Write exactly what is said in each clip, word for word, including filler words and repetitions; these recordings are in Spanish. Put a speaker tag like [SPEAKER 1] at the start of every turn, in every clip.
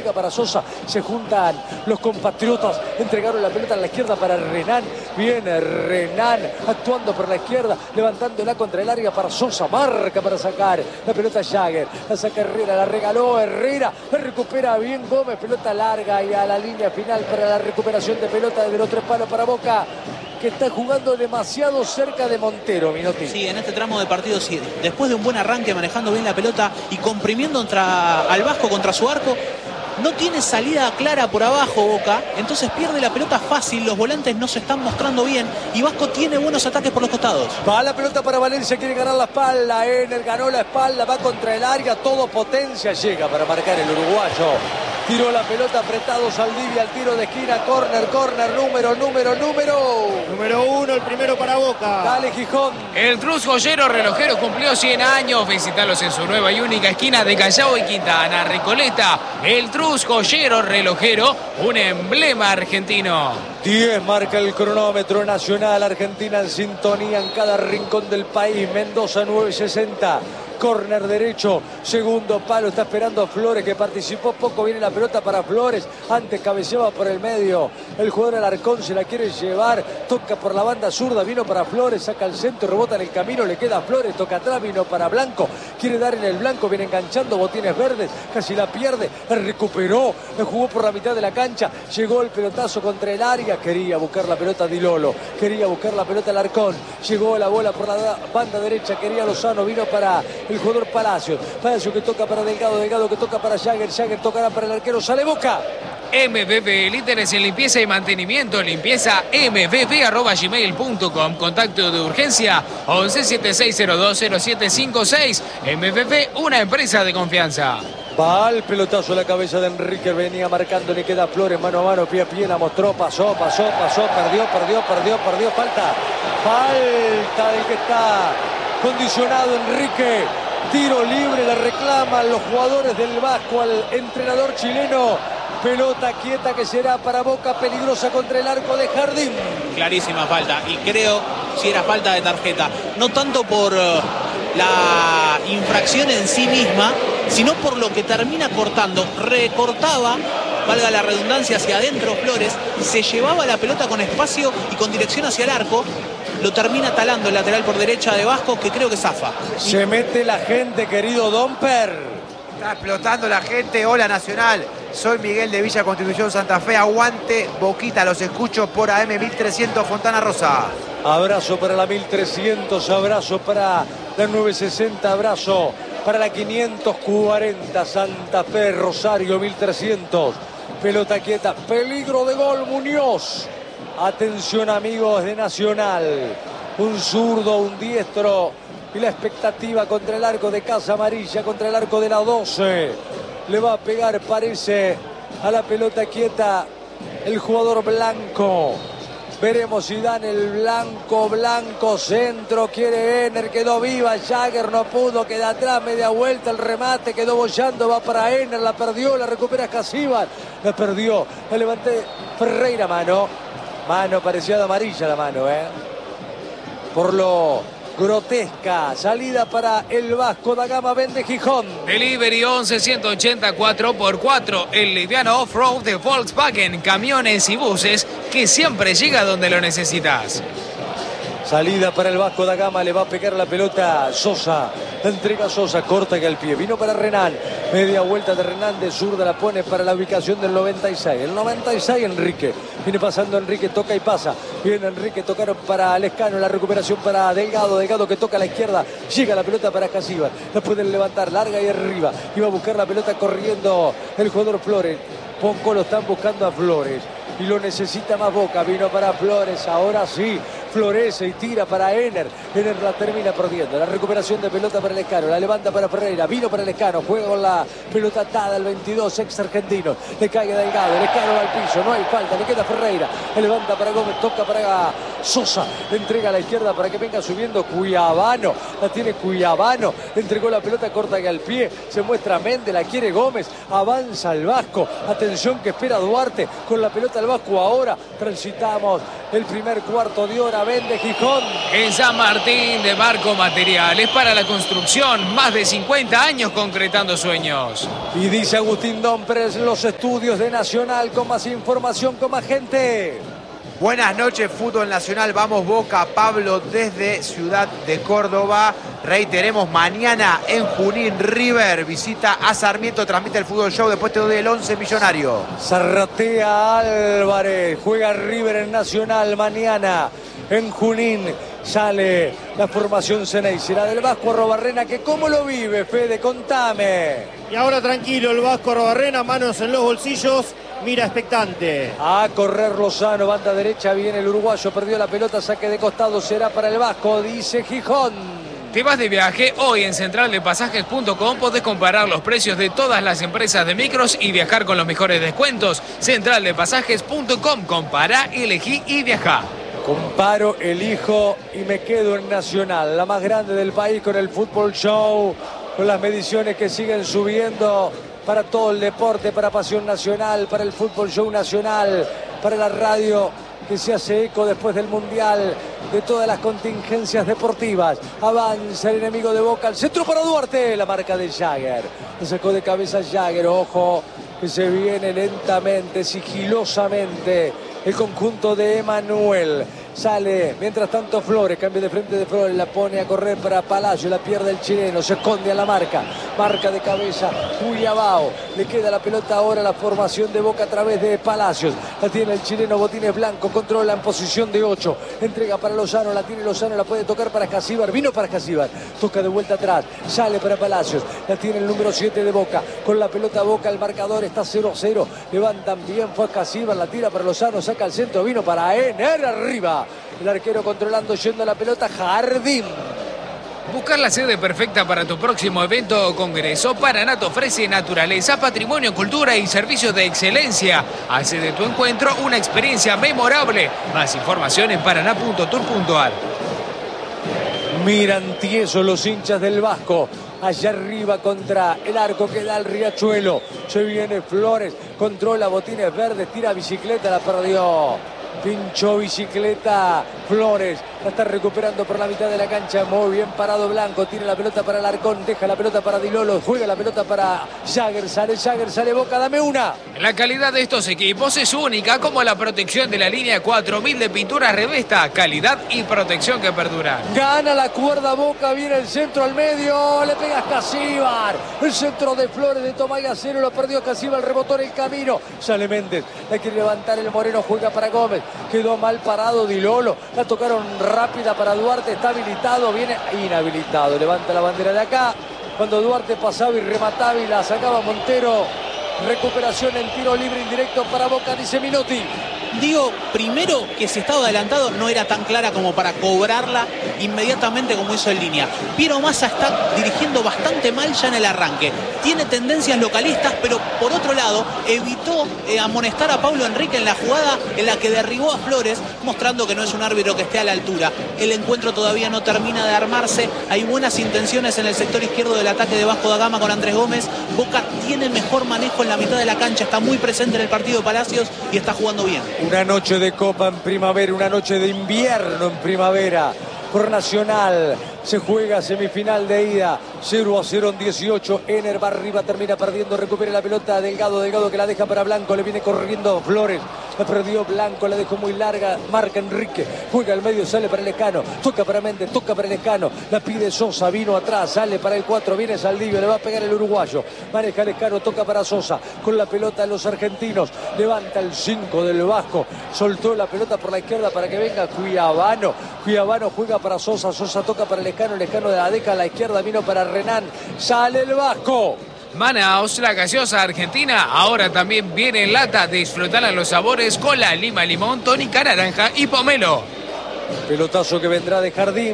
[SPEAKER 1] llega para Sosa, se juntan los compatriotas, entregaron la pelota a la izquierda para Renan, viene Renan actuando por la izquierda, levantándola contra el área para Sosa, marca para sacar la pelota Jagger, la saca Herrera, la regaló Herrera, la recupera bien Gómez, pelota larga y a la línea final para la recuperación de pelota desde los tres palos para Boca, que está jugando demasiado cerca de Montero, Minotti.
[SPEAKER 2] Sí, en este tramo de partido, sí, después de un buen arranque, manejando bien la pelota y comprimiendo contra, al Vasco contra su arco, no tiene salida clara por abajo Boca, entonces pierde la pelota fácil, los volantes no se están mostrando bien y Vasco tiene buenos ataques por los costados.
[SPEAKER 1] Va la pelota para Valencia, quiere ganar la espalda, Ener ganó la espalda, va contra el área, todo potencia, llega para marcar el uruguayo. Tiró la pelota apretado Saldivia al tiro de esquina, córner, córner, número, número, número.
[SPEAKER 3] Número uno, el primero para Boca.
[SPEAKER 1] Dale, Gijón.
[SPEAKER 4] El Trus Joyero Relojero cumplió cien años. Visítalos en su nueva y única esquina de Callao y Quintana, Recoleta. El Trus Joyero Relojero, un emblema argentino.
[SPEAKER 1] diez marca el cronómetro nacional, Argentina en sintonía en cada rincón del país. Mendoza nueve sesenta. Córner derecho, segundo palo, está esperando a Flores, que participó poco, viene la pelota para Flores, antes cabeceaba por el medio, el jugador Alarcón se la quiere llevar, toca por la banda zurda, vino para Flores, saca el centro, rebota en el camino, le queda a Flores, toca atrás, vino para Blanco, quiere dar en el Blanco, viene enganchando, botines verdes, casi la pierde, la recuperó, la jugó por la mitad de la cancha, llegó el pelotazo contra el área, quería buscar la pelota Di Lolo, quería buscar la pelota Alarcón, llegó la bola por la banda derecha, quería Lozano, vino para el jugador Palacios, Palacios que toca para Delgado, Delgado que toca para Jagger, Jagger tocará para el arquero, sale Boca.
[SPEAKER 4] M V P, líderes en limpieza y mantenimiento, limpieza m v p arroba gmail punto com, contacto de urgencia once setenta y seis cero dos cero siete cinco seis. M V P, una empresa de confianza.
[SPEAKER 1] Va el pelotazo a la cabeza de Enrique, venía marcando, le queda Flores, mano a mano, pie a pie, la mostró, pasó, pasó, pasó, perdió, perdió, perdió, perdió, falta, falta del que está condicionado Enrique. Tiro libre, la reclaman los jugadores del Vasco al entrenador chileno. Pelota quieta que será para Boca, peligrosa contra el arco de Jardín.
[SPEAKER 2] Clarísima falta, y creo si era falta de tarjeta. No tanto por uh, la infracción en sí misma, sino por lo que termina cortando. Recortaba, valga la redundancia, hacia adentro Flores, se llevaba la pelota con espacio y con dirección hacia el arco. Lo termina talando el lateral por derecha de Vasco, que creo que zafa.
[SPEAKER 1] Se mete la gente, querido Domper.
[SPEAKER 3] Está explotando la gente. Hola Nacional, soy Miguel de Villa Constitución Santa Fe. Aguante Boquita, los escucho por A M mil trescientos Fontana Rosa.
[SPEAKER 1] Abrazo para la mil trescientos, abrazo para la nueve sesenta, abrazo para la quinientos cuarenta Santa Fe, Rosario mil trescientos. Pelota quieta, peligro de gol Muñoz. Atención amigos de Nacional, un zurdo, un diestro y la expectativa contra el arco de Casa Amarilla, contra el arco de la doce. Le va a pegar, parece, a la pelota quieta el jugador Blanco. Veremos si dan el Blanco, Blanco, centro, quiere Ener, quedó viva, Jagger no pudo, queda atrás, media vuelta, el remate, quedó bollando, va para Ener, la perdió, la recupera Casíbar, la perdió, la levanté Ferreira, mano. Mano, parecía de amarilla la mano, ¿eh? Por lo grotesca. Salida para el Vasco da Gama, vende Gijón.
[SPEAKER 4] Delivery once ciento ochenta cuatro por cuatro. El liviano off-road de Volkswagen. Camiones y buses que siempre llega donde lo necesitas.
[SPEAKER 1] Salida para el Vasco da Gama, le va a pegar la pelota Sosa, entrega Sosa, corta que al pie, vino para Renan, media vuelta de Renan, de zurda la pone para la ubicación del noventa y seis, el noventa y seis Enrique, viene pasando Enrique, toca y pasa, viene Enrique, tocaron para Lescano, la recuperación para Delgado, Delgado que toca a la izquierda, llega la pelota para Casíbar, la pueden levantar, larga y arriba, iba a buscar la pelota corriendo el jugador Flores, poco lo están buscando a Flores, y lo necesita más Boca, vino para Flores, ahora sí, florece y tira para Ener, Ener la termina perdiendo, la recuperación de pelota para Lescano, la levanta para Ferreira, vino para Lescano, juega con la pelota atada el veintidós, ex argentino, le cae Delgado, Lescano va al piso, no hay falta, le queda Ferreira, le levanta para Gómez, toca para Sosa le entrega a la izquierda para que venga subiendo Cuiabano. La tiene Cuiabano. Entregó la pelota corta que al pie. Se muestra Méndez. La quiere Gómez. Avanza el Vasco. Atención que espera Duarte. Con la pelota al Vasco ahora. Transitamos el primer cuarto de hora. Vende Gijón.
[SPEAKER 4] En San Martín de Marco Materiales para la construcción. Más de cincuenta años concretando sueños.
[SPEAKER 1] Y dice Agustín Dompres, los estudios de Nacional con más información, con más gente.
[SPEAKER 3] Buenas noches, fútbol nacional, vamos Boca, Pablo desde Ciudad de Córdoba. Reiteremos, mañana en Junín, River visita a Sarmiento, transmite el Fútbol Show, después te doy el once millonario.
[SPEAKER 1] Zarratea Álvarez, juega River en Nacional mañana en Junín. Sale la formación Ceney, será del Vasco Arrobarrena, que cómo lo vive, Fede, contame.
[SPEAKER 5] Y ahora tranquilo el Vasco Arrobarrena, manos en los bolsillos, mira expectante.
[SPEAKER 1] A correr Lozano, banda derecha, viene el uruguayo, perdió la pelota, saque de costado, será para el Vasco, dice Gijón.
[SPEAKER 4] ¿Te vas de viaje? Hoy en central de pasajes punto com podés comparar los precios de todas las empresas de micros y viajar con los mejores descuentos. central de pasajes punto com, compará, elegí y viajá.
[SPEAKER 1] Comparo, elijo y me quedo en Nacional, la más grande del país, con el Fútbol Show, con las mediciones que siguen subiendo para todo el deporte, para Pasión Nacional, para el Fútbol Show Nacional, para la radio que se hace eco después del Mundial de todas las contingencias deportivas. Avanza el enemigo de Boca, el centro para Duarte, la marca de Jagger. Le sacó de cabeza Jagger, ojo, que se viene lentamente, sigilosamente, el conjunto de Emanuel. Sale, mientras tanto Flores, cambio de frente de Flores, la pone a correr para Palacio, la pierde el chileno, se esconde a la marca, marca de cabeza, Cuyabao, le queda la pelota ahora a la formación de Boca a través de Palacios, la tiene el chileno, Botines Blanco, controla en posición de ocho, entrega para Lozano, la tiene Lozano, la puede tocar para Casíbar, vino para Casíbar, toca de vuelta atrás, sale para Palacios, la tiene el número siete de Boca, con la pelota Boca, el marcador está cero a cero, levantan bien, fue Casíbar, la tira para Lozano, saca el centro, vino para Ener, arriba. El arquero controlando, yendo la pelota, Jardín.
[SPEAKER 4] Buscar la sede perfecta para tu próximo evento o congreso, Paraná te ofrece naturaleza, patrimonio, cultura y servicios de excelencia. Hace de tu encuentro una experiencia memorable. Más información en paraná punto tour punto ar.
[SPEAKER 1] Miran tiesos los hinchas del Vasco. Allá arriba contra el arco que da el Riachuelo. Se viene Flores, controla Botines Verdes, tira bicicleta, la perdió. Pinchó bicicleta Flores, la está recuperando por la mitad de la cancha, muy bien parado Blanco, tiene la pelota para Alarcón, deja la pelota para Dilolo, juega la pelota para Jagger, sale Jagger, sale Boca, dame una.
[SPEAKER 4] La calidad de estos equipos es única, como la protección de la línea cuatro mil de pintura Revesta, calidad y protección que perdura.
[SPEAKER 1] Gana la cuerda Boca, viene el centro al medio, le pega Casíbar, el centro de Flores de Tomás Gacero, lo perdió Casíbar, rebotó en el camino, sale Méndez, la quiere levantar el Moreno, juega para Gómez. Quedó mal parado Dilolo, la tocaron rápida para Duarte, está habilitado, viene inhabilitado, levanta la bandera de acá, cuando Duarte pasaba y remataba y la sacaba Montero, recuperación en tiro libre indirecto para Boca, dice Minotti.
[SPEAKER 2] Digo, primero que si estaba adelantado no era tan clara como para cobrarla inmediatamente como hizo en línea. Piero Massa está dirigiendo bastante mal ya en el arranque. Tiene tendencias localistas, pero por otro lado evitó eh, amonestar a Pablo Enrique en la jugada en la que derribó a Flores, mostrando que no es un árbitro que esté a la altura. El encuentro todavía no termina de armarse. Hay buenas intenciones en el sector izquierdo del ataque de Vasco da Gama con Andrés Gómez. Boca tiene mejor manejo en la mitad de la cancha, está muy presente en el partido de Palacios y está jugando bien.
[SPEAKER 1] Una noche de Copa en primavera, una noche de invierno en primavera. Por Nacional se juega semifinal de ida, cero a cero en dieciocho. Ener va arriba, termina perdiendo, recupera la pelota Delgado, Delgado que la deja para Blanco, le viene corriendo Flores, la perdió Blanco, la dejó muy larga, marca Enrique, juega al medio, sale para el Escano, toca para Méndez, toca para el Escano, la pide Sosa, vino atrás, sale para el cuatro, viene Saldivia, le va a pegar el uruguayo, maneja el Escano, toca para Sosa, con la pelota de los argentinos, levanta el cinco del Vasco, soltó la pelota por la izquierda para que venga Cuiabano, Cuiabano juega para Sosa, Sosa toca para el Escano, el Escano de la deja a la izquierda, vino para Renan, sale el Vasco.
[SPEAKER 4] Manaos, la gaseosa argentina, ahora también viene en lata. Disfrutar los sabores cola, lima, limón, tónica, naranja y pomelo.
[SPEAKER 1] Pelotazo que vendrá de Jardín,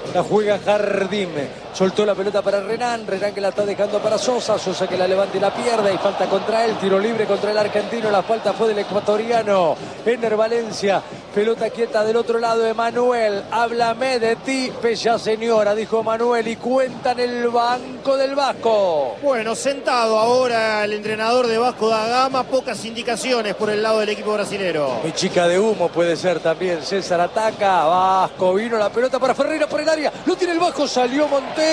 [SPEAKER 1] La juega Jardín. Soltó la pelota para Renan. Renan que la está dejando para Sosa. Sosa que la levanta y la pierde. Y falta contra él. Tiro libre contra el argentino. La falta fue del ecuatoriano Ener Valencia. Pelota quieta del otro lado. Emanuel. Háblame de ti, bella señora, dijo Emanuel. Y cuenta en el banco del Vasco.
[SPEAKER 5] Bueno, sentado ahora el entrenador de Vasco da Gama. Pocas indicaciones por el lado del equipo brasilero.
[SPEAKER 1] Mi chica de humo puede ser también. César ataca. Vasco. Vino la pelota para Ferreira por el área. Lo tiene el Vasco. Salió Montero.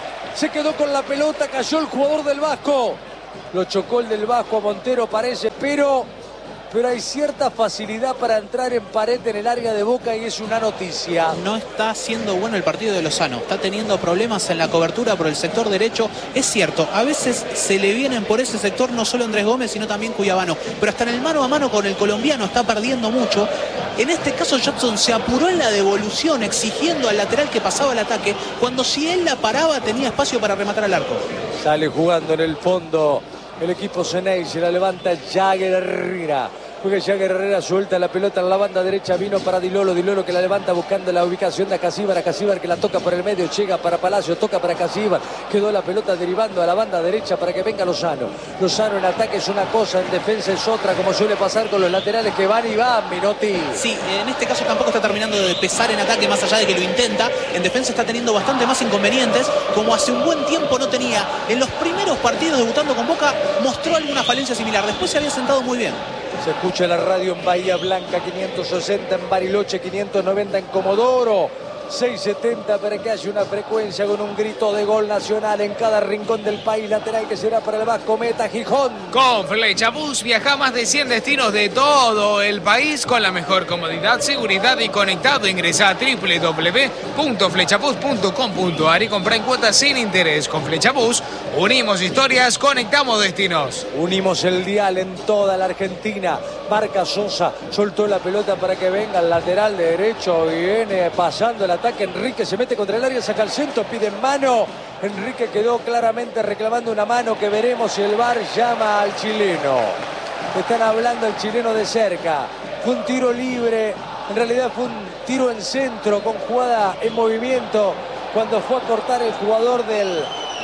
[SPEAKER 1] Se quedó con la pelota. Cayó el jugador del Vasco. Lo chocó el del Vasco a Montero, parece, pero... pero hay cierta facilidad para entrar en pared en el área de Boca y es una noticia.
[SPEAKER 2] No está siendo bueno el partido de Lozano. Está teniendo problemas en la cobertura por el sector derecho. Es cierto, a veces se le vienen por ese sector no solo Andrés Gómez, sino también Cuyabano. Pero hasta en el mano a mano con el colombiano está perdiendo mucho. En este caso Jackson se apuró en la devolución, exigiendo al lateral que pasaba el ataque, cuando si él la paraba tenía espacio para rematar al arco.
[SPEAKER 1] Sale jugando en el fondo el equipo Ceney, se la levanta Jagger Herrera. Porque Jagger Herrera suelta la pelota en la banda derecha, vino para Di Lolo, Di Lolo que la levanta buscando la ubicación de Acasíbar, Acasíbar que la toca por el medio, llega para Palacio, toca para Acasíbar, quedó la pelota derivando a la banda derecha para que venga Lozano. Lozano en ataque es una cosa, en defensa es otra, como suele pasar con los laterales que van y van, Minotti.
[SPEAKER 2] Sí, en este caso tampoco está terminando de pesar en ataque, más allá de que lo intenta. En defensa está teniendo bastante más inconvenientes, como hace un buen tiempo no tenía. En los primeros partidos debutando con Boca mostró alguna falencia similar, después se había sentado muy bien.
[SPEAKER 1] Se escucha la radio en Bahía Blanca, quinientos sesenta en Bariloche, quinientos noventa en Comodoro, seiscientos setenta para que haya una frecuencia con un grito de gol nacional en cada rincón del país. Lateral que será para el Vasco, meta Gijón.
[SPEAKER 4] Con Flechabús viaja más de cien destinos de todo el país con la mejor comodidad, seguridad y conectado. Ingresa a doble u doble u doble u punto flechabús punto com punto a r y compra en cuotas sin interés. Con Flechabús unimos historias, conectamos destinos.
[SPEAKER 1] Unimos el dial en toda la Argentina. Marca Sosa, soltó la pelota para que venga el lateral de derecho. Viene pasando el ataque. Enrique se mete contra el área, saca el centro, pide mano. Enrique quedó claramente reclamando una mano que veremos si el V A R llama al chileno. Están hablando el chileno de cerca. Fue un tiro libre, en realidad fue un tiro en centro con jugada en movimiento. Cuando fue a cortar el jugador del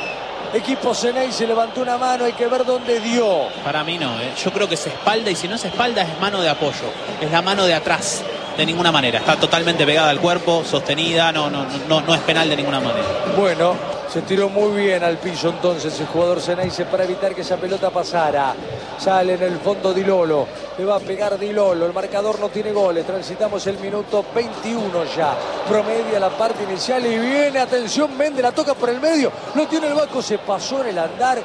[SPEAKER 1] equipo Ceney se levantó una mano, hay que ver dónde dio.
[SPEAKER 2] Para mí no, ¿eh? Yo creo que es espalda, y si no es espalda es mano de apoyo, es la mano de atrás, de ninguna manera. Está totalmente pegada al cuerpo, sostenida, no, no, no, no es penal de ninguna manera.
[SPEAKER 1] Bueno, se tiró muy bien al piso entonces el jugador Ceney para evitar que esa pelota pasara. Sale en el fondo Di Lolo, le va a pegar Di Lolo, el marcador no tiene goles, transitamos el minuto veintiuno ya, promedia la parte inicial y viene, atención, Méndez la toca por el medio, lo tiene el Vasco, se pasó en el andar,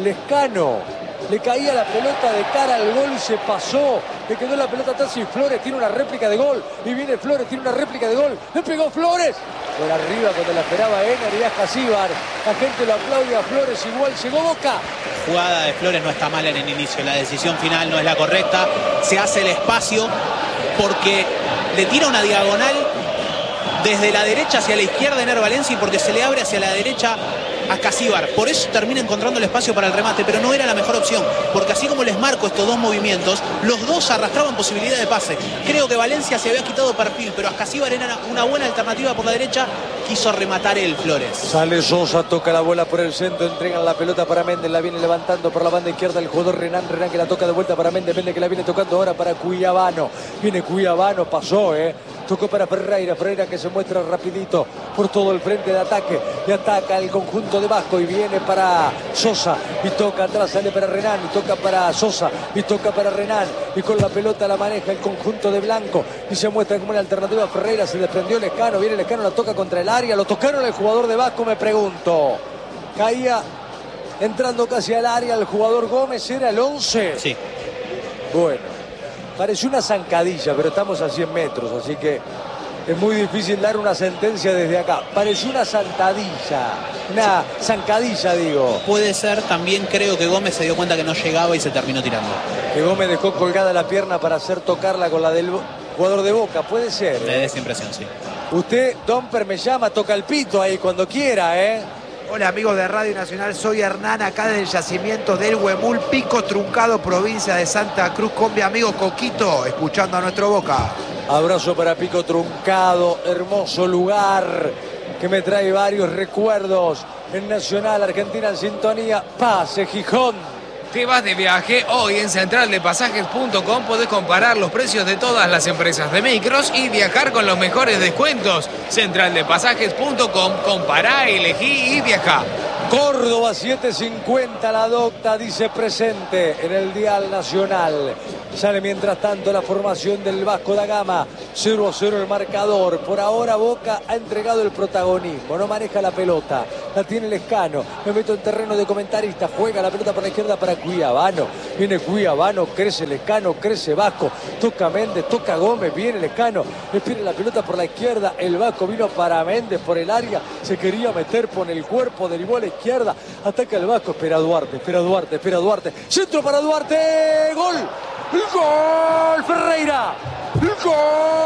[SPEAKER 1] Lescano. Le caía la pelota de cara al gol y se pasó. Le quedó la pelota atrás y Flores tiene una réplica de gol. Y viene Flores, tiene una réplica de gol. Le pegó Flores. Por arriba cuando la esperaba Ener y Acasíbar. La gente lo aplaude a Flores. Igual llegó Boca.
[SPEAKER 2] La jugada de Flores no está mal en el inicio. La decisión final no es la correcta. Se hace el espacio porque le tira una diagonal desde la derecha hacia la izquierda Ener Valencia y porque se le abre hacia la derecha a Casíbar. Por eso termina encontrando el espacio para el remate, pero no era la mejor opción, porque así como les marco estos dos movimientos, los dos arrastraban posibilidad de pase. Creo que Valencia se había quitado perfil, pero Casíbar era una buena alternativa por la derecha, quiso rematar él, Flores.
[SPEAKER 1] Sale Sosa, toca la bola por el centro, entregan la pelota para Méndez, la viene levantando por la banda izquierda el jugador Renan, Renan que la toca de vuelta para Méndez, Méndez que la viene tocando ahora para Cuyabano. Viene Cuyabano, pasó, eh. Tocó para Ferreira, Ferreira que se muestra rapidito por todo el frente de ataque. Y ataca el conjunto de Vasco y viene para Sosa. Y toca atrás, sale para Renan. Y toca para Sosa. Y toca para Renan. Y con la pelota la maneja el conjunto de Blanco. Y se muestra como una alternativa Ferreira. Se desprendió Lescano. Viene Lescano, la toca contra el área. Lo tocaron el jugador de Vasco, me pregunto. Caía entrando casi al área el jugador Gómez. ¿Era el once?
[SPEAKER 2] Sí.
[SPEAKER 1] Bueno. Pareció una zancadilla, pero estamos a cien metros, así que es muy difícil dar una sentencia desde acá. Pareció una zantadilla, una zancadilla, digo.
[SPEAKER 2] Puede ser, también creo que Gómez se dio cuenta que no llegaba y se terminó tirando.
[SPEAKER 1] Que Gómez dejó colgada la pierna para hacer tocarla con la del jugador de Boca, puede ser.
[SPEAKER 2] Me da esa impresión, sí.
[SPEAKER 1] Usted, Domper, me llama, toca el pito ahí cuando quiera, ¿eh?
[SPEAKER 3] Hola amigos de Radio Nacional, soy Hernán acá del yacimiento del Huemul, Pico Truncado, provincia de Santa Cruz, con mi amigo Coquito, escuchando a nuestro Boca.
[SPEAKER 1] Abrazo para Pico Truncado, hermoso lugar. que me trae varios recuerdos en Nacional, Argentina en sintonía. Pase, Gijón.
[SPEAKER 4] ¿Te vas de viaje? Hoy en central de pasajes punto com podés comparar los precios de todas las empresas de micros y viajar con los mejores descuentos. central de pasajes punto com, compará, elegí y viajá.
[SPEAKER 1] Córdoba siete cincuenta, la docta dice presente en el dial nacional. Sale mientras tanto la formación del Vasco da Gama. cero a cero el marcador. Por ahora Boca ha entregado el protagonismo. No maneja la pelota. La tiene Lescano. Me meto en terreno de comentarista. Juega la pelota por la izquierda para Cuiabano. Viene Cuiabano. Crece Lescano. Crece Vasco. Toca Méndez. Toca Gómez. Viene Lescano. Le pide la pelota por la izquierda. El Vasco vino para Méndez por el área. Se quería meter por el cuerpo. Derivó a la izquierda. Ataca el Vasco. Espera Duarte. Espera Duarte. Espera Duarte. Centro para Duarte. Gol. ¡El gol! ¡Ferreira! ¡El gol!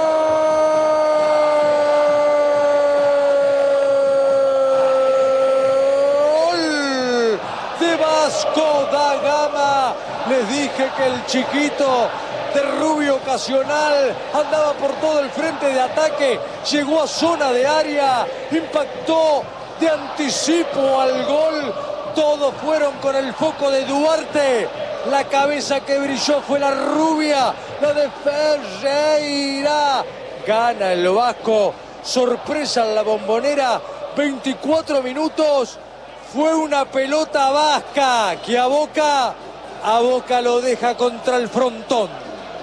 [SPEAKER 1] De Vasco da Gama. Les dije que el chiquito de rubio ocasional andaba por todo el frente de ataque. Llegó a zona de área. Impactó de anticipo al gol. Todos fueron con el foco de Duarte. La cabeza que brilló fue la rubia, la de Ferreira. Gana el Vasco. Sorpresa en la Bombonera. veinticuatro minutos. Fue una pelota vasca que a Boca, a Boca lo deja contra el frontón.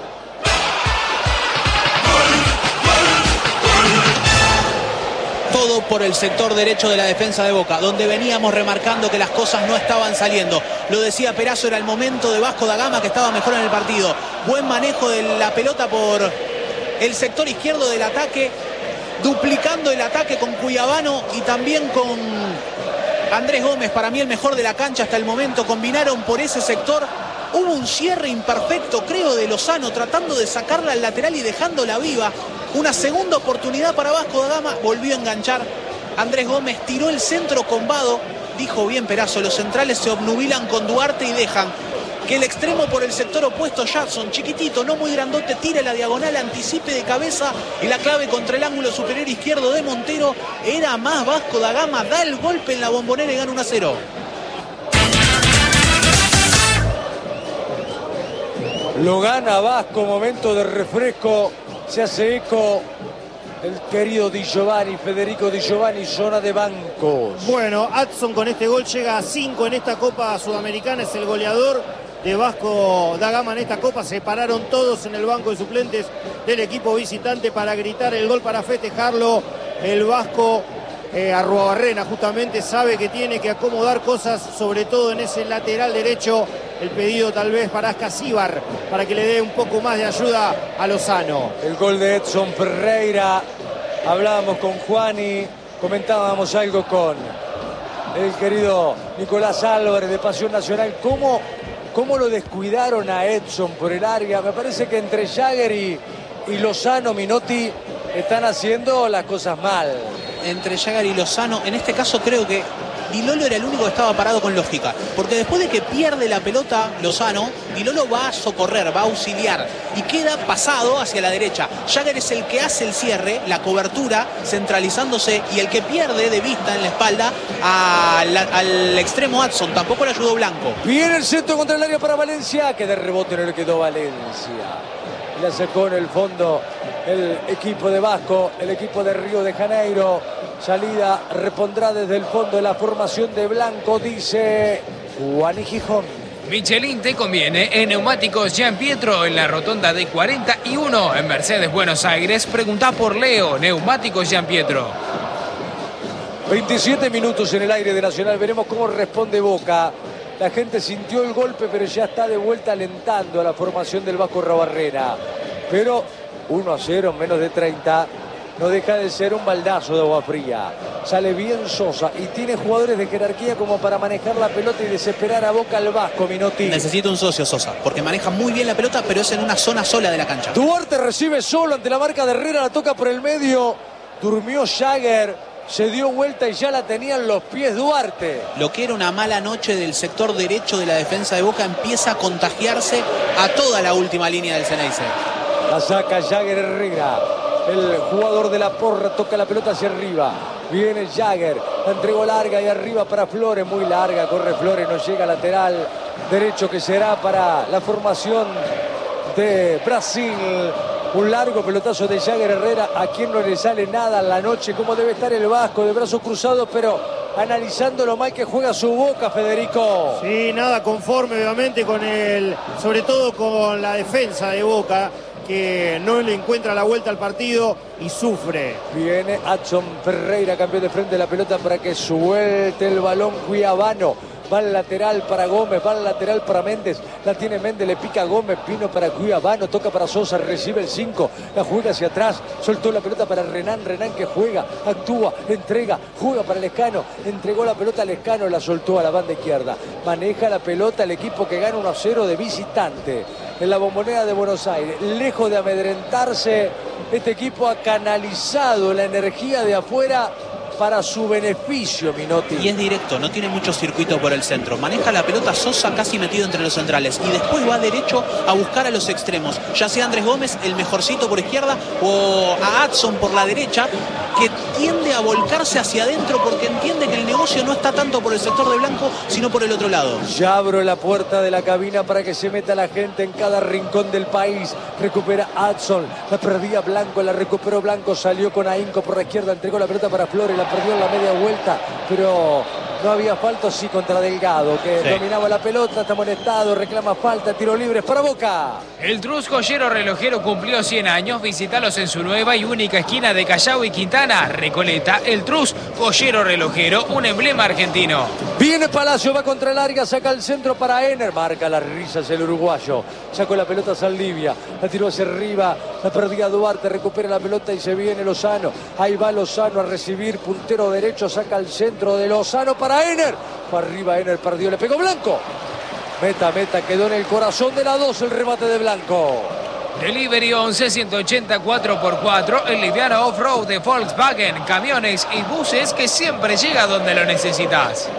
[SPEAKER 2] Todo por el sector derecho de la defensa de Boca, donde veníamos remarcando que las cosas no estaban saliendo. Lo decía Perazo, era el momento de Vasco da Gama, que estaba mejor en el partido. Buen manejo de la pelota por el sector izquierdo del ataque, duplicando el ataque con Cuiabano y también con Andrés Gómez, para mí el mejor de la cancha hasta el momento. Combinaron por ese sector. Hubo un cierre imperfecto, creo, de Lozano, tratando de sacarla al lateral y dejándola viva. Una segunda oportunidad para Vasco da Gama, volvió a enganchar Andrés Gómez, tiró el centro combado. Dijo bien Perazo, los centrales se obnubilan con Duarte y dejan que el extremo por el sector opuesto, Jackson, chiquitito, no muy grandote, tire la diagonal, anticipe de cabeza y la clave contra el ángulo superior izquierdo de Montero. Era más Vasco da Gama, da el golpe en la Bombonera y gana uno a cero.
[SPEAKER 1] Lo gana Vasco, momento de refresco. Se hace eco el querido Di Giovanni, Federico Di Giovanni, zona de bancos.
[SPEAKER 5] Bueno, Adson con este gol llega a cinco en esta Copa Sudamericana, es el goleador de Vasco da Gama en esta Copa. Se pararon todos en el banco de suplentes del equipo visitante para gritar el gol, para festejarlo. El Vasco eh, Arruabarrena justamente sabe que tiene que acomodar cosas, sobre todo en ese lateral derecho. El pedido tal vez para Ascasíbar, para que le dé un poco más de ayuda a Lozano.
[SPEAKER 1] El gol de Edson Ferreira. Hablábamos con Juani, comentábamos algo con el querido Nicolás Álvarez de Pasión Nacional. ¿Cómo, cómo lo descuidaron a Edson por el área? Me parece que entre Jagger y, y Lozano, Minotti están haciendo las cosas mal.
[SPEAKER 2] Entre Jagger y Lozano, en este caso creo que Di Lolo era el único que estaba parado con lógica, porque después de que pierde la pelota Lozano, Di Lolo va a socorrer, va a auxiliar y queda pasado hacia la derecha. Jagger es el que hace el cierre, la cobertura, centralizándose, y el que pierde de vista en la espalda a la, al extremo Adson. Tampoco le ayudó Blanco.
[SPEAKER 1] Viene el centro contra el área para Valencia, que de rebote no le quedó Valencia. La sacó en el fondo el equipo de Vasco, el equipo de Río de Janeiro. Salida repondrá desde el fondo de la formación de Blanco, dice Juan y Gijón.
[SPEAKER 4] Michelin te conviene en Neumáticos Gianpietro, en la rotonda de cuarenta y uno en Mercedes, Buenos Aires. Preguntá por Leo, Neumáticos Gianpietro.
[SPEAKER 1] veintisiete minutos en el aire de Nacional, veremos cómo responde Boca. La gente sintió el golpe, pero ya está de vuelta alentando a la formación del Vasco Arruabarrena. Pero uno a cero en menos de treinta. No deja de ser un baldazo de agua fría. Sale bien Sosa y tiene jugadores de jerarquía como para manejar la pelota y desesperar a Boca al Vasco, Minotti.
[SPEAKER 2] Necesita un socio Sosa, porque maneja muy bien la pelota, pero es en una zona sola de la cancha.
[SPEAKER 1] Duarte recibe solo ante la marca de Herrera, la toca por el medio. Durmió Jagger, se dio vuelta y ya la tenían los pies Duarte.
[SPEAKER 2] Lo que era una mala noche del sector derecho de la defensa de Boca empieza a contagiarse a toda la última línea del Ceneice.
[SPEAKER 1] La saca Jagger Herrera. El jugador de la Porra toca la pelota hacia arriba. Viene Jagger, la entregó larga y arriba para Flores, muy larga, corre Flores, no llega lateral derecho que será para la formación de Brasil. Un largo pelotazo de Jagger Herrera, a quien no le sale nada en la noche, como debe estar el Vasco de brazos cruzados, pero analizando lo mal que juega su Boca, Federico.
[SPEAKER 5] Sí, nada conforme obviamente con el, sobre todo con la defensa de Boca, que no le encuentra la vuelta al partido y sufre.
[SPEAKER 1] Viene Adson Ferreira, cambió de frente la pelota para que suelte el balón Cuiabano. Va al lateral para Gómez, va al lateral para Méndez, la tiene Méndez, le pica a Gómez, vino para Cuiabano, toca para Sosa, recibe el cinco, la juega hacia atrás, soltó la pelota para Renan, Renan que juega, actúa, entrega, juega para Lescano, entregó la pelota a Lescano, la soltó a la banda izquierda, maneja la pelota el equipo que gana uno a cero de visitante en la Bombonera de Buenos Aires. Lejos de amedrentarse, este equipo ha canalizado la energía de afuera para su beneficio, Minotti.
[SPEAKER 2] Y es directo, no tiene mucho circuito por el centro. Maneja la pelota Sosa casi metido entre los centrales. Y después va derecho a buscar a los extremos. Ya sea Andrés Gómez, el mejorcito por izquierda, o a Adson por la derecha, que tiende a volcarse hacia adentro porque entiende que el negocio no está tanto por el sector de Blanco, sino por el otro lado.
[SPEAKER 1] Ya abro la puerta de la cabina para que se meta la gente en cada rincón del país. Recupera Adson, la perdía Blanco, la recuperó Blanco, salió con ahínco por la izquierda, entregó la pelota para Flores, la perdió en la media vuelta, pero no había falta, sí, contra Delgado, que sí dominaba la pelota, está amonestado, reclama falta, tiro libre para Boca.
[SPEAKER 4] El Trus Joyero Relojero cumplió cien años, visítalos en su nueva y única esquina de Callao y Quintana, Recoleta. El Trus Joyero Relojero, un emblema argentino.
[SPEAKER 1] Viene Palacio, va contra el área, saca el centro para Ener, marca las risas el uruguayo, sacó la pelota a Saldivia, la tiró hacia arriba, la perdía Duarte, recupera la pelota y se viene Lozano, ahí va Lozano a recibir, puntero derecho, saca el centro de Lozano para Ener, para arriba Ener, perdió, le pegó Blanco, meta, meta, quedó en el corazón de la dos el remate de Blanco.
[SPEAKER 4] Delivery once ciento ochenta cuatro por cuatro, el liviano off-road de Volkswagen, camiones y buses que siempre llega donde lo necesitas.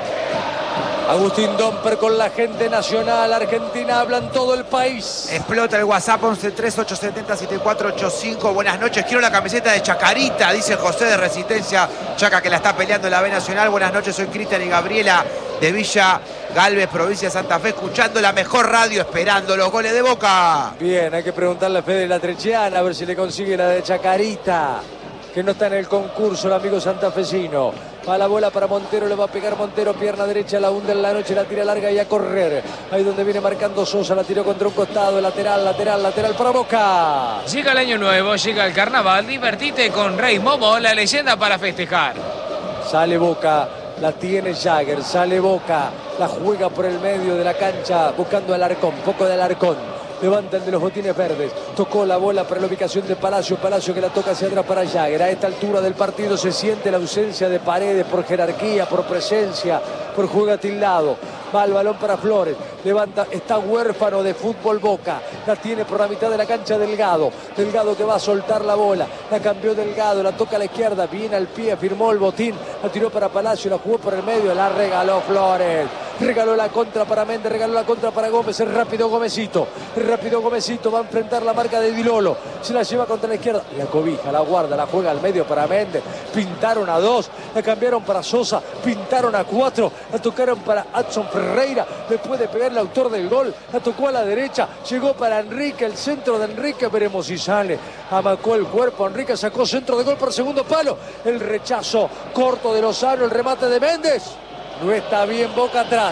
[SPEAKER 1] Agustín Domper con la gente nacional argentina, habla en todo el país.
[SPEAKER 3] Explota el WhatsApp once tres ocho siete cero siete cuatro ocho cinco. Buenas noches, quiero la camiseta de Chacarita, dice José de Resistencia Chaca, que la está peleando en la B Nacional. Buenas noches, soy Cristian y Gabriela de Villa Galvez, provincia de Santa Fe, escuchando la mejor radio, esperando los goles de Boca.
[SPEAKER 1] Bien, hay que preguntarle a Fede Latrechiana a ver si le consigue la de Chacarita, que no está en el concurso el amigo santafesino. Va la bola para Montero, le va a pegar Montero, pierna derecha, la hunde en la noche, la tira larga y a correr. Ahí donde viene marcando Sosa, la tiró contra un costado, lateral, lateral, lateral para Boca.
[SPEAKER 4] Llega el año nuevo, llega el carnaval, divertite con Rey Momo, la leyenda para festejar.
[SPEAKER 1] Sale Boca, la tiene Jagger, sale Boca, la juega por el medio de la cancha, buscando al Alarcón, poco de Alarcón. Levanta el de los botines verdes, tocó la bola para la ubicación de Palacio, Palacio que la toca hacia atrás para Jagger. A esta altura del partido se siente la ausencia de Paredes por jerarquía, por presencia, por juego tildado. Va el balón para Flores, levanta, está huérfano de fútbol Boca, la tiene por la mitad de la cancha Delgado, Delgado que va a soltar la bola, la cambió Delgado, la toca a la izquierda, viene al pie, firmó el botín, la tiró para Palacio, la jugó por el medio, la regaló Flores, regaló la contra para Méndez, regaló la contra para Gómez, el rápido Gómezito, el rápido Gómezito va a enfrentar la marca de Dilolo, se la lleva contra la izquierda, la cobija, la guarda, la juega al medio para Méndez, pintaron a dos, la cambiaron para Sosa, pintaron a cuatro, la tocaron para Adson Ferreira, le puede pegar el autor del gol, la tocó a la derecha, llegó para Enrique, el centro de Enrique, veremos si sale, amacó el cuerpo, Enrique sacó centro de gol por segundo palo, el rechazo corto de Lozano, el remate de Méndez, no está bien Boca atrás.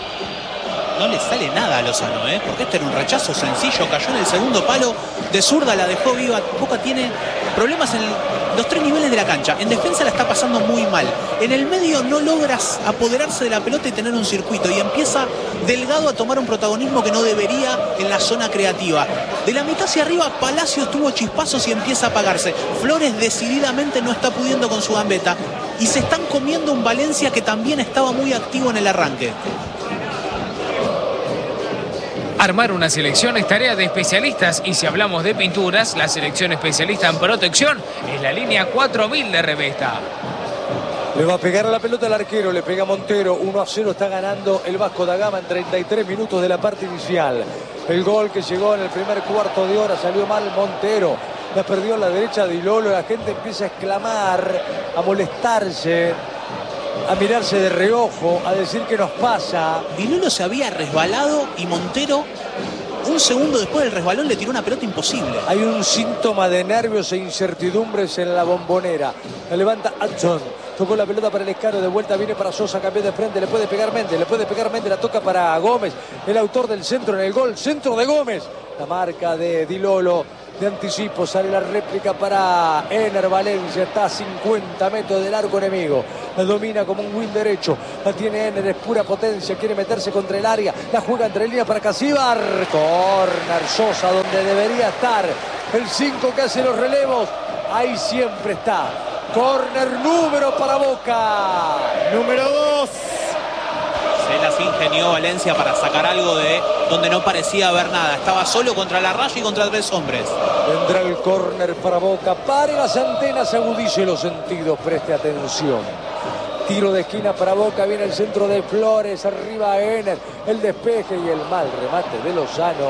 [SPEAKER 2] No le sale nada a Lozano, ¿eh? Porque este era un rechazo sencillo, cayó en el segundo palo, de zurda la dejó viva. Boca tiene problemas en el, los tres niveles de la cancha. En defensa la está pasando muy mal. En el medio no logras apoderarse de la pelota y tener un circuito. Y empieza Delgado a tomar un protagonismo que no debería en la zona creativa. De la mitad hacia arriba, Palacios tuvo chispazos y empieza a apagarse. Flores decididamente no está pudiendo con su gambeta. Y se están comiendo un Valencia que también estaba muy activo en el arranque.
[SPEAKER 4] Armar una selección es tarea de especialistas y si hablamos de pinturas, la selección especialista en protección es la línea cuatro mil de Revesta.
[SPEAKER 1] Le va a pegar a la pelota al arquero, le pega Montero, uno a cero está ganando el Vasco da Gama en treinta y tres minutos de la parte inicial. El gol que llegó en el primer cuarto de hora salió mal Montero. La perdió a la derecha de Dilolo. La gente empieza a exclamar, a molestarse, a mirarse de reojo, a decir qué nos pasa.
[SPEAKER 2] Dilolo se había resbalado y Montero, un segundo después del resbalón, le tiró una pelota imposible.
[SPEAKER 1] Hay un síntoma de nervios e incertidumbres en la Bombonera. La levanta Hudson. Tocó la pelota para el Escano, de vuelta viene para Sosa, cambió de frente, le puede pegar Méndez, le puede pegar Méndez, la toca para Gómez, el autor del centro en el gol, centro de Gómez. La marca de Dilolo, de anticipo, sale la réplica para Ener Valencia, está a cincuenta metros del arco enemigo. La domina como un win derecho, la tiene Ener, es pura potencia, quiere meterse contra el área, la juega entre líneas para Casíbar. Corner, Sosa donde debería estar, el cinco que hace los relevos, ahí siempre está. Corner número para Boca.
[SPEAKER 5] Número dos.
[SPEAKER 2] Se las ingenió Valencia para sacar algo de donde no parecía haber nada. Estaba solo contra la raya y contra tres hombres.
[SPEAKER 1] Vendrá el córner para Boca. Pare las antenas, agudice los sentidos, preste atención. Tiro de esquina para Boca, viene el centro de Flores, arriba Ener, el despeje y el mal remate de Lozano,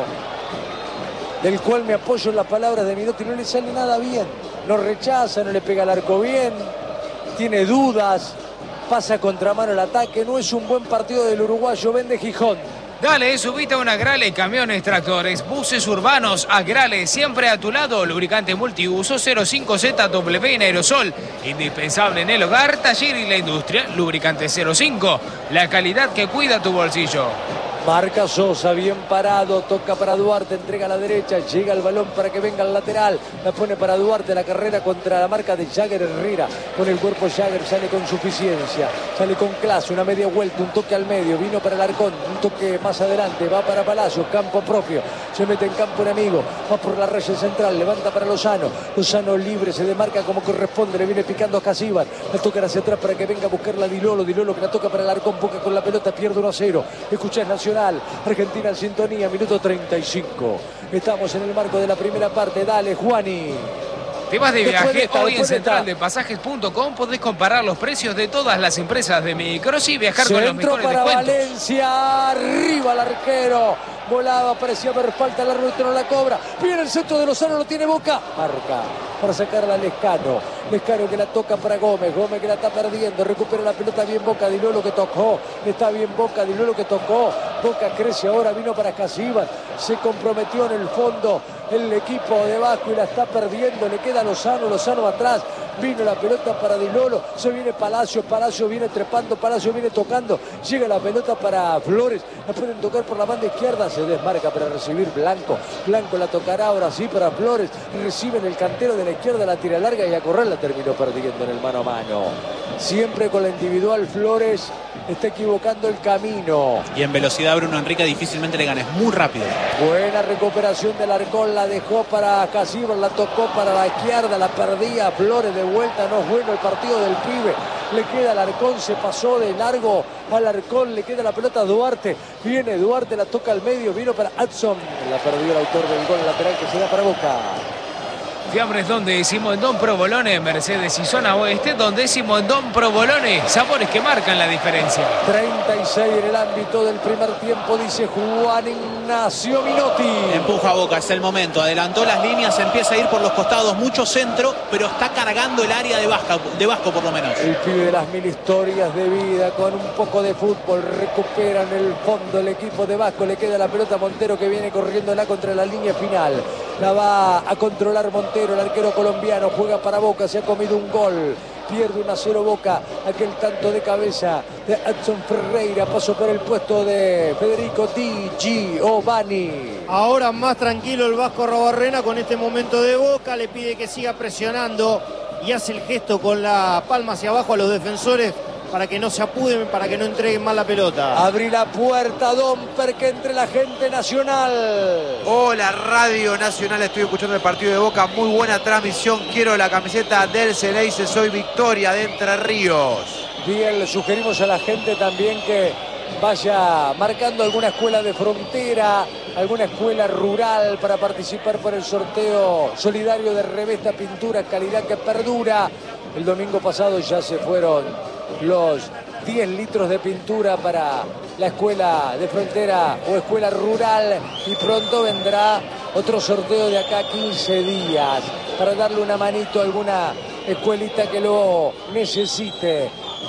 [SPEAKER 1] del cual me apoyo en las palabras de Minotti. No le sale nada bien, no rechaza, no le pega al arco bien, tiene dudas, pasa contramano el ataque. No es un buen partido del uruguayo. Vende Gijón.
[SPEAKER 4] Dale, subite a una Agrale, camiones, tractores, buses urbanos, Agrale, siempre a tu lado, lubricante multiuso cero cinco Z W en aerosol, indispensable en el hogar, taller y la industria, lubricante cero cinco, la calidad que cuida tu bolsillo.
[SPEAKER 1] Marca Sosa, bien parado, toca para Duarte, entrega a la derecha, llega el balón para que venga al lateral, la pone para Duarte, la carrera contra la marca de Jagger Herrera, con el cuerpo Jagger, sale con suficiencia, sale con clase, una media vuelta, un toque al medio, vino para el Arcón, un toque más adelante, va para Palacio, campo propio, se mete en campo enemigo, va por la raya central, levanta para Lozano, Lozano libre, se demarca como corresponde, le viene picando a Casíbar, la toca hacia atrás para que venga a buscarla Dilolo, Dilolo que la toca para el Arcón, Boca con la pelota, pierde uno a cero, escuchás Nacional, Argentina en sintonía, minuto treinta y cinco. Estamos en el marco de la primera parte. Dale, Juani.
[SPEAKER 4] Te vas de
[SPEAKER 1] Después
[SPEAKER 4] viaje,
[SPEAKER 1] de esta,
[SPEAKER 4] hoy en
[SPEAKER 1] después de
[SPEAKER 4] central
[SPEAKER 1] esta.
[SPEAKER 4] de pasajes punto com podés comparar los precios de todas las empresas de micros y viajar con los
[SPEAKER 1] Centro
[SPEAKER 4] mejores
[SPEAKER 1] para
[SPEAKER 4] descuentos.
[SPEAKER 1] Valencia, arriba el arquero. Volaba, parecía haber falta, el árbitro no la cobra. Viene el centro de Lozano, lo tiene Boca. Marca para sacarla a Lescano. Lescano que la toca para Gómez. Gómez que la está perdiendo. Recupera la pelota bien Boca. Dilolo que tocó. Está bien Boca. Dilolo que tocó. Boca crece ahora. Vino para Casíbar. Se comprometió en el fondo el equipo de Vasco y la está perdiendo. Le queda Lozano. Lozano atrás. Vino la pelota para Dilolo. Se viene Palacio. Palacio viene trepando. Palacio viene tocando. Llega la pelota para Flores. La pueden tocar por la banda izquierda. Se desmarca para recibir Blanco. Blanco la tocará ahora sí para Flores. Recibe en el cantero de la izquierda, la tira larga y a correr la terminó perdiendo en el mano a mano. Siempre con la individual Flores está equivocando el camino.
[SPEAKER 2] Y en velocidad Bruno Enrique difícilmente le gana, es muy rápido.
[SPEAKER 1] Buena recuperación del Arcón, la dejó para Casíbar, la tocó para la izquierda, la perdía Flores de vuelta. No es bueno el partido del pibe. Le queda al Arcón, se pasó de largo al Arcón, le queda la pelota a Duarte. Viene Duarte, la toca al medio, vino para Hudson. La perdió el autor del gol lateral que se da para Boca.
[SPEAKER 4] Fiambres donde decimos en Don Provolone, Mercedes y zona oeste, donde decimos en Don Provolone, sabores que marcan la diferencia.
[SPEAKER 1] treinta y seis en el ámbito del primer tiempo, dice Juan Ignacio Minotti.
[SPEAKER 2] Empuja a Boca, es el momento, adelantó las líneas, empieza a ir por los costados, mucho centro, pero está cargando el área de Vasco, de Vasco por lo menos.
[SPEAKER 1] El pibe de las mil historias de vida, con un poco de fútbol, recupera en el fondo el equipo de Vasco, le queda la pelota a Montero que viene corriéndola contra la línea final. La va a controlar Montero, el arquero colombiano, juega para Boca, se ha comido un gol. Pierde uno a cero Boca, aquel tanto de cabeza de Hudson Ferreira, pasó por el puesto de Federico Di Giovanni.
[SPEAKER 5] Ahora más tranquilo el Vasco Arrobarrena con este momento de Boca, le pide que siga presionando y hace el gesto con la palma hacia abajo a los defensores para que no se apuden, para que no entreguen mal la pelota.
[SPEAKER 1] Abrí la puerta, Domper, que entre la gente nacional.
[SPEAKER 3] Hola, Radio Nacional, estoy escuchando el partido de Boca, muy buena transmisión, quiero la camiseta del Ceneice, soy Victoria de Entre Ríos.
[SPEAKER 1] Bien, le sugerimos a la gente también que vaya marcando alguna escuela de frontera, alguna escuela rural para participar por el sorteo solidario de Revesta Pintura, calidad que perdura. El domingo pasado ya se fueron los diez litros de pintura para la escuela de frontera o escuela rural y pronto vendrá Otro sorteo de acá a quince días para darle una manito a alguna escuelita que lo necesite.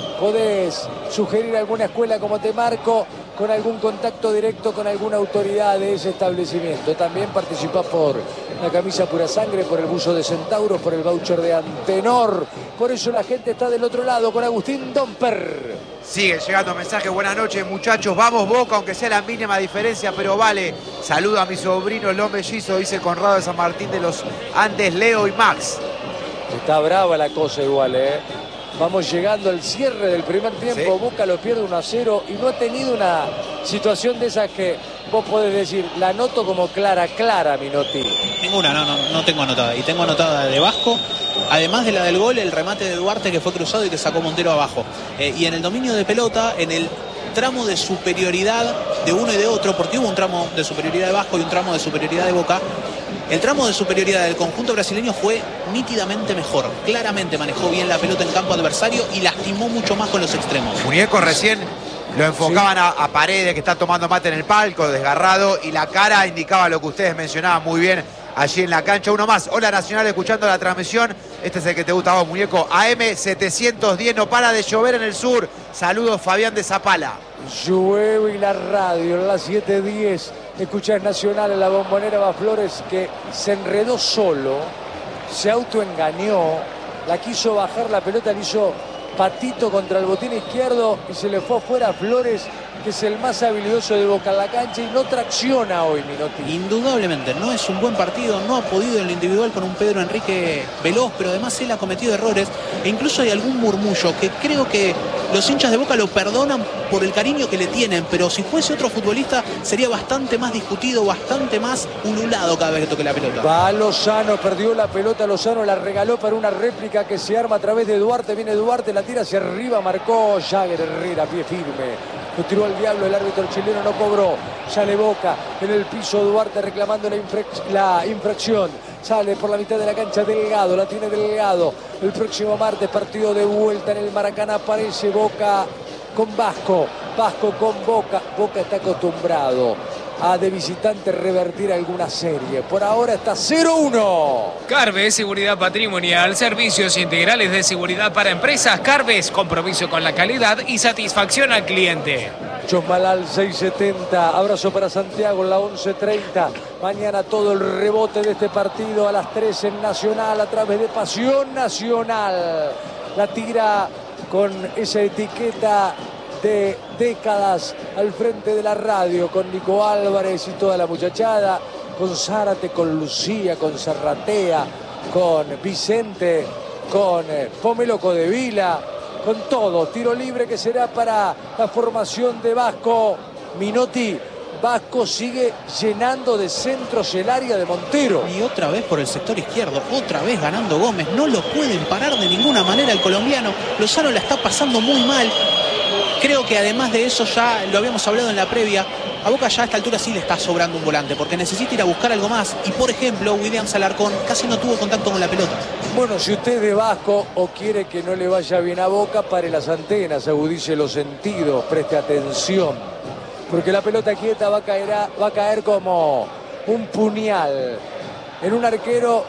[SPEAKER 1] Podés sugerir alguna escuela, como te marco, con algún contacto directo con alguna autoridad de ese establecimiento. También participás por la camisa Pura Sangre, por el buzo de Centauros, por el voucher de Antenor. Por eso la gente está del otro lado con Agustín Domper.
[SPEAKER 3] Sigue llegando mensajes. Buenas noches, muchachos. Vamos Boca, aunque sea la mínima diferencia, pero vale. Saludo a mi sobrino, los mellizos, dice Conrado de San Martín de los Andes, Leo y Max.
[SPEAKER 1] Está brava la cosa igual, ¿eh? Vamos llegando al cierre del primer tiempo. Sí. Boca lo pierde uno a cero y no ha tenido una situación de esas que vos podés decir, la anoto como clara, clara, Minotti.
[SPEAKER 2] Ninguna, no, no, no tengo anotada. Y tengo anotada de Vasco, además de la del gol, el remate de Duarte que fue cruzado y que sacó Montero abajo. Eh, y en el dominio de pelota, en el tramo de superioridad de uno y de otro, porque hubo un tramo de superioridad de Vasco y un tramo de superioridad de Boca. El tramo de superioridad del conjunto brasileño fue nítidamente mejor. Claramente manejó bien la pelota en campo adversario y lastimó mucho más con los extremos.
[SPEAKER 3] Muñeco recién lo enfocaban sí. a, a Paredes, que está tomando mate en el palco, desgarrado, y la cara indicaba lo que ustedes mencionaban muy bien allí en la cancha. Uno más. Hola Nacional, escuchando la transmisión. Este es el que te gusta a vos, Muñeco. A M setecientos diez, no para de llover en el sur. Saludos, Fabián de Zapala.
[SPEAKER 1] Llueve y la radio, en las siete diez. Escuchás Nacional en la Bombonera. Va Flores, que se enredó solo, se autoengañó, la quiso bajar la pelota, le hizo patito contra el botín izquierdo y se le fue afuera a Flores, que es el más habilidoso de Boca en la cancha y no tracciona hoy, Minotti.
[SPEAKER 2] Indudablemente, no es un buen partido, no ha podido en lo individual con un Pedro Enrique veloz, pero además él ha cometido errores e incluso hay algún murmullo que creo que los hinchas de Boca lo perdonan por el cariño que le tienen, pero si fuese otro futbolista sería bastante más discutido, bastante más ululado cada vez que toque la pelota.
[SPEAKER 1] Va Lozano, perdió la pelota, Lozano la regaló para una réplica que se arma a través de Duarte, viene Duarte, la tira hacia arriba, marcó Jagger Herrera, pie firme. Lo tiró al diablo, el árbitro chileno no cobró. Sale Boca en el piso, Duarte reclamando la, la infracción. Sale por la mitad de la cancha Delgado, la tiene Delgado. El próximo martes, partido de vuelta en el Maracaná, aparece Boca con Vasco. Vasco con Boca. Boca está acostumbrado a de visitante revertir alguna serie. Por ahora está cero uno.
[SPEAKER 4] Carves, seguridad patrimonial, servicios integrales de seguridad para empresas. Carves, compromiso con la calidad y satisfacción al cliente.
[SPEAKER 1] Chosmalal seiscientos setenta, abrazo para Santiago en la once treinta. Mañana todo el rebote de este partido a las tres en Nacional a través de Pasión Nacional. La tira con esa etiqueta de décadas al frente de la radio, con Nico Álvarez y toda la muchachada, con Zárate, con Lucía, con Zarratea, con Vicente, con Pomelo Codevila, con todo. Tiro libre que será para la formación de Vasco. Minotti, Vasco sigue llenando de centros el área de Montero.
[SPEAKER 2] Y otra vez por el sector izquierdo, otra vez ganando Gómez. No lo pueden parar de ninguna manera el colombiano. Lozano la está pasando muy mal. Creo que además de eso, ya lo habíamos hablado en la previa, a Boca ya a esta altura sí le está sobrando un volante, porque necesita ir a buscar algo más. Y por ejemplo, Williams Alarcón casi no tuvo contacto con la pelota.
[SPEAKER 1] Bueno, si usted es de Vasco o quiere que no le vaya bien a Boca, pare las antenas, agudice los sentidos, preste atención. Porque la pelota quieta va a caer, a, va a caer como un puñal en un arquero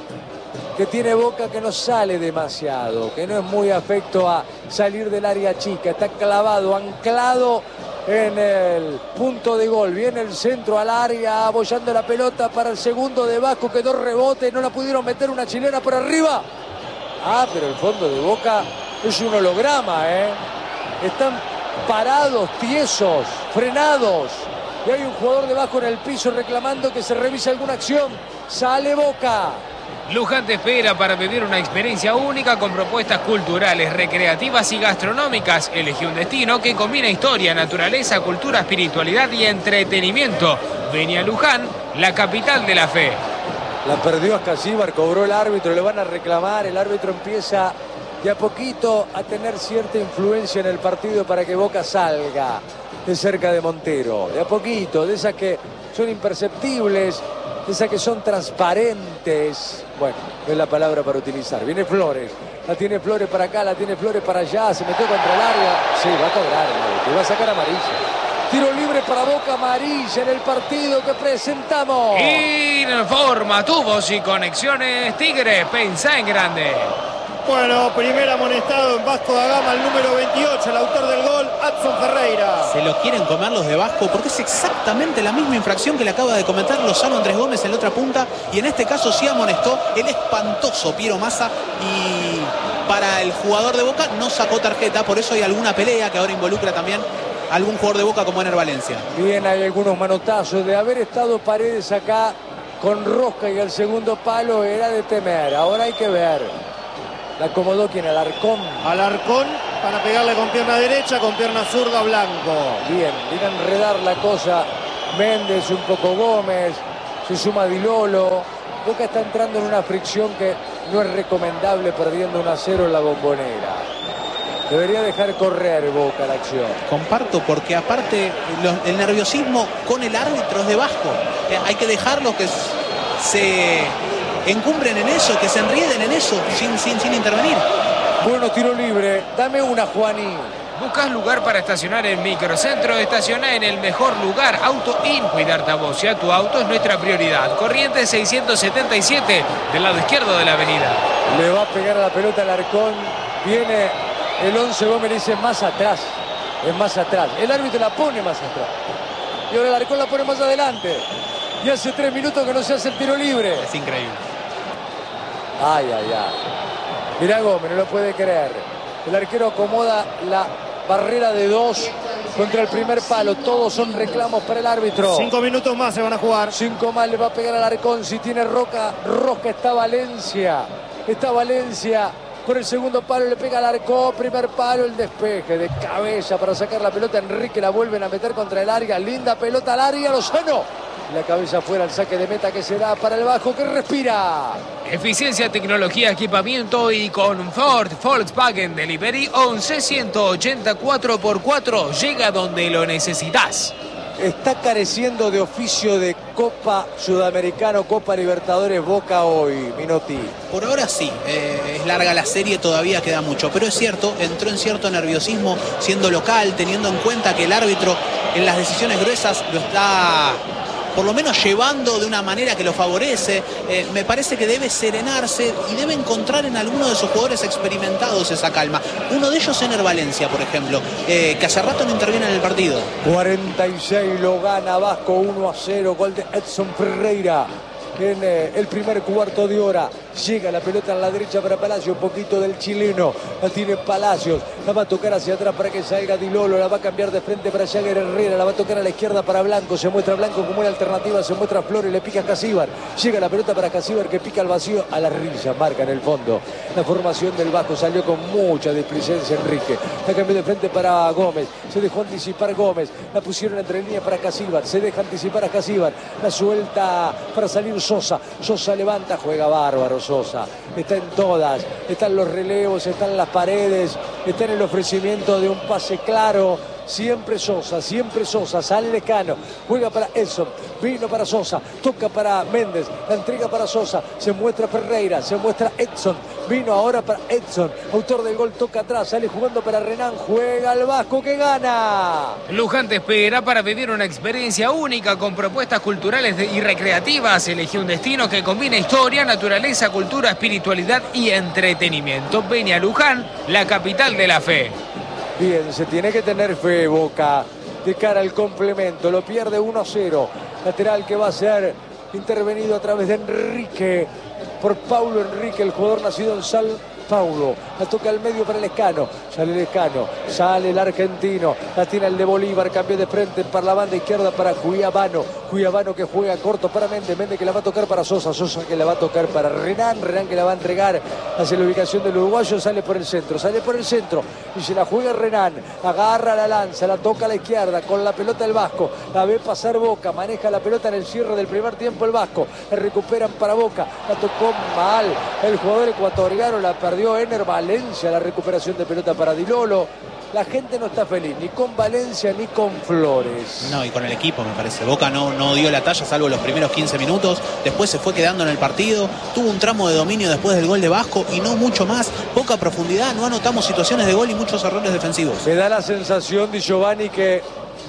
[SPEAKER 1] que tiene Boca, que no sale demasiado, que no es muy afecto a salir del área chica. Está clavado, anclado en el punto de gol. Viene el centro al área, apoyando la pelota para el segundo de Vasco, que dos rebotes, no la pudieron meter, una chilena por arriba. Ah, pero el fondo de Boca es un holograma, ¿eh? Están parados, tiesos, frenados. Y hay un jugador de Vasco en el piso reclamando que se revise alguna acción. Sale Boca.
[SPEAKER 4] Luján te espera para vivir una experiencia única con propuestas culturales, recreativas y gastronómicas. Elegí un destino que combina historia, naturaleza, cultura, espiritualidad y entretenimiento. Vení a Luján, la capital de la fe.
[SPEAKER 1] La perdió Ascasíbar, cobró el árbitro, le van a reclamar. El árbitro empieza de a poquito a tener cierta influencia en el partido para que Boca salga de cerca de Montero. De a poquito, de esas que son imperceptibles, de esas que son transparentes. Bueno, no es la palabra para utilizar. Viene Flores, la tiene Flores para acá, la tiene Flores para allá, se metió contra el área. Sí, va a cobrar el árbitro, va a sacar amarilla. Tiro libre para Boca, amarilla en el partido que presentamos.
[SPEAKER 4] Y forma tubos y conexiones Tigre, pensá en grande.
[SPEAKER 5] Bueno, primer amonestado en Vasco da Gama, el número veintiocho, el autor del gol, Adson Ferreira.
[SPEAKER 2] Se lo quieren comer los de Vasco porque es exactamente la misma infracción que le acaba de cometer Lozano Andrés Gómez en la otra punta, y en este caso sí amonestó el espantoso Piero Massa, y para el jugador de Boca no sacó tarjeta. Por eso hay alguna pelea que ahora involucra también a algún jugador de Boca como Ener Valencia.
[SPEAKER 1] Bien, hay algunos manotazos. De haber estado Paredes acá con rosca y el segundo palo era de temer. Ahora hay que ver. La acomodó quien, Alarcón.
[SPEAKER 5] Alarcón para pegarle con pierna derecha, con pierna zurda Blanco.
[SPEAKER 1] Bien, viene a enredar la cosa Méndez, un poco Gómez, se suma Di Lolo. Boca está entrando en una fricción que no es recomendable perdiendo uno a cero en la Bombonera. Debería dejar correr Boca la acción.
[SPEAKER 2] Comparto, porque aparte los, el nerviosismo con el árbitro es de Vasco. Eh, hay que dejarlos que se encumbren en eso, que se enrieden en eso, sin, sin, sin intervenir.
[SPEAKER 1] Bueno, tiro libre. Dame una, Juaní.
[SPEAKER 4] ¿Buscas lugar para estacionar en Microcentro? Estaciona en el mejor lugar. Auto In. Cuidarte a vos y a tu auto es nuestra prioridad. Corrientes seiscientos setenta y siete, del lado izquierdo de la avenida.
[SPEAKER 1] Le va a pegar a la pelota Alarcón. Viene el once Gómez, le dice más atrás. Es más atrás. El árbitro la pone más atrás. Y ahora Alarcón la pone más adelante. Y hace tres minutos que no se hace el tiro libre.
[SPEAKER 2] Es increíble.
[SPEAKER 1] Ay, ay, ay. Mirá Gómez, no lo puede creer. El arquero acomoda la barrera de dos contra el primer palo. Todos son reclamos para el árbitro.
[SPEAKER 5] Cinco minutos más se van a jugar.
[SPEAKER 1] Cinco más le va a pegar al Alarcón. Si tiene Roca, Roca está Valencia. Está Valencia. Por el segundo palo le pega al Alarcón. Primer palo, el despeje de cabeza para sacar la pelota. Enrique la vuelven a meter contra el área. Linda pelota larga, Lozano. La cabeza fuera, el saque de meta que se da para el Vasco, que respira.
[SPEAKER 4] Eficiencia, tecnología, equipamiento y confort. Volkswagen Delivery once ciento ochenta cuatro por cuatro. Llega donde lo necesitas.
[SPEAKER 1] Está careciendo de oficio de Copa Sudamericano, Copa Libertadores Boca hoy, Minotti.
[SPEAKER 2] Por ahora sí, eh, es larga la serie, todavía queda mucho. Pero es cierto, entró en cierto nerviosismo siendo local, teniendo en cuenta que el árbitro en las decisiones gruesas lo está por lo menos llevando de una manera que lo favorece. Eh, me parece que debe serenarse y debe encontrar en alguno de sus jugadores experimentados esa calma. Uno de ellos, Ener Valencia, por ejemplo, eh, que hace rato no interviene en el partido.
[SPEAKER 1] cuarenta y seis lo gana Vasco, uno a cero, gol de Edson Ferreira. En eh, el primer cuarto de hora llega la pelota a la derecha para Palacios, un poquito del chileno, la tiene Palacios, la va a tocar hacia atrás para que salga Di Lolo, la va a cambiar de frente para Jagger Herrera, la va a tocar a la izquierda para Blanco, se muestra Blanco como una alternativa, se muestra Flores, le pica a Casíbar, llega la pelota para Casíbar que pica al vacío, a la rilla, marca en el fondo. La formación del Vasco salió con mucha displicencia Enrique, la cambió de frente para Gómez, se dejó anticipar Gómez, la pusieron entre líneas para Casíbar, se deja anticipar a Casíbar, la suelta para salir Sosa, Sosa levanta, juega bárbaro Sosa, está en todas, están los relevos, están las paredes, está en el ofrecimiento de un pase claro, siempre Sosa, siempre Sosa, sale Lecano, juega para Edson, vino para Sosa, toca para Méndez, la entrega para Sosa, se muestra Ferreira, se muestra Edson, vino ahora para Edson, autor del gol, toca atrás, sale jugando para Renan, juega el Vasco que gana.
[SPEAKER 4] Luján te espera para vivir una experiencia única con propuestas culturales y recreativas. Elegí un destino que combina historia, naturaleza, cultura, espiritualidad y entretenimiento. Ven a Luján, la capital de la fe.
[SPEAKER 1] Bien, se tiene que tener fe Boca de cara al complemento, lo pierde uno a cero, lateral que va a ser intervenido a través de Enrique, por Paulo Enrique, el jugador nacido en San Paulo, la toca al medio para el Escano, sale el Escano, sale el argentino, la tiene el de Bolívar, cambio de frente para la banda izquierda para Cuiabano, Cuiabano que juega corto para Méndez, Méndez que la va a tocar para Sosa, Sosa que la va a tocar para Renan, Renan que la va a entregar hacia la ubicación del uruguayo, sale por el centro, sale por el centro y se la juega Renan, agarra la lanza, la toca a la izquierda con la pelota el Vasco, la ve pasar Boca, maneja la pelota en el cierre del primer tiempo el Vasco, la recuperan para Boca, la tocó mal el jugador ecuatoriano, la perdió Ener Valencia, la recuperación de pelota para Di Lolo. La gente no está feliz ni con Valencia ni con Flores.
[SPEAKER 2] No, y con el equipo me parece. Boca no, no dio la talla salvo los primeros quince minutos. Después se fue quedando en el partido. Tuvo un tramo de dominio después del gol de Vasco y no mucho más. Poca profundidad, no anotamos situaciones de gol y muchos errores defensivos.
[SPEAKER 1] Me da la sensación, Di Giovanni, que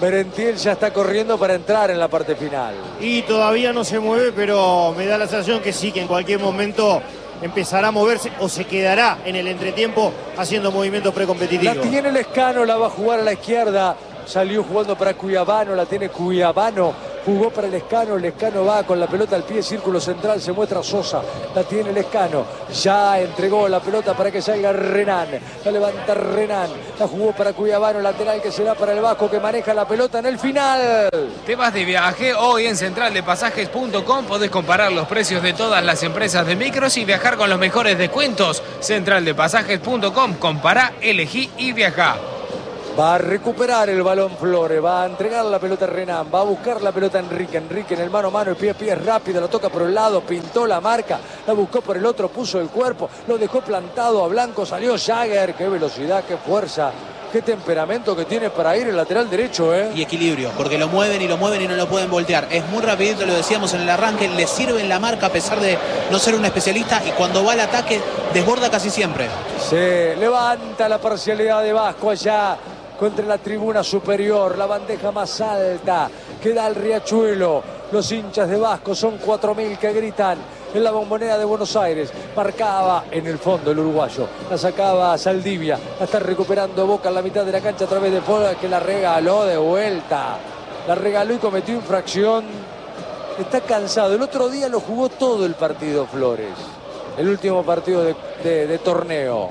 [SPEAKER 1] Merentiel ya está corriendo para entrar en la parte final.
[SPEAKER 5] Y todavía no se mueve, pero me da la sensación que sí, que en cualquier momento empezará a moverse o se quedará en el entretiempo haciendo movimientos precompetitivos.
[SPEAKER 1] La tiene Lescano, la va a jugar a la izquierda. Salió jugando para Cuyabano, la tiene Cuyabano. Jugó para Lescano, Lescano va con la pelota al pie, círculo central, se muestra Sosa, la tiene Lescano, ya entregó la pelota para que salga Renan, la levanta Renan, la jugó para Cuyabano, lateral que será para el Vasco que maneja la pelota en el final.
[SPEAKER 4] Te vas de viaje, hoy en central de pasajes punto com podés comparar los precios de todas las empresas de micros y viajar con los mejores descuentos. central de pasajes punto com, compará, elegí y viajá.
[SPEAKER 1] Va a recuperar el balón Flores, va a entregar la pelota a Renan, va a buscar la pelota a Enrique, Enrique en el mano a mano, el pie a pie es rápido, lo toca por un lado, pintó la marca, la buscó por el otro, puso el cuerpo, lo dejó plantado a Blanco, salió Jagger, qué velocidad, qué fuerza, qué temperamento que tiene para ir el lateral derecho, ¿eh?
[SPEAKER 2] Y equilibrio, porque lo mueven y lo mueven y no lo pueden voltear. Es muy rapidito, lo decíamos en el arranque, le sirve en la marca a pesar de no ser un especialista y cuando va al ataque desborda casi siempre.
[SPEAKER 1] Se levanta la parcialidad de Vasco allá contra la tribuna superior, la bandeja más alta que da el Riachuelo. Los hinchas de Vasco son cuatro mil que gritan en la Bombonera de Buenos Aires. Marcaba en el fondo el uruguayo, la sacaba Saldivia, la está recuperando Boca en la mitad de la cancha a través de Flores que la regaló de vuelta. La regaló y cometió infracción. Está cansado. El otro día lo jugó todo el partido Flores. El último partido de, de, de torneo.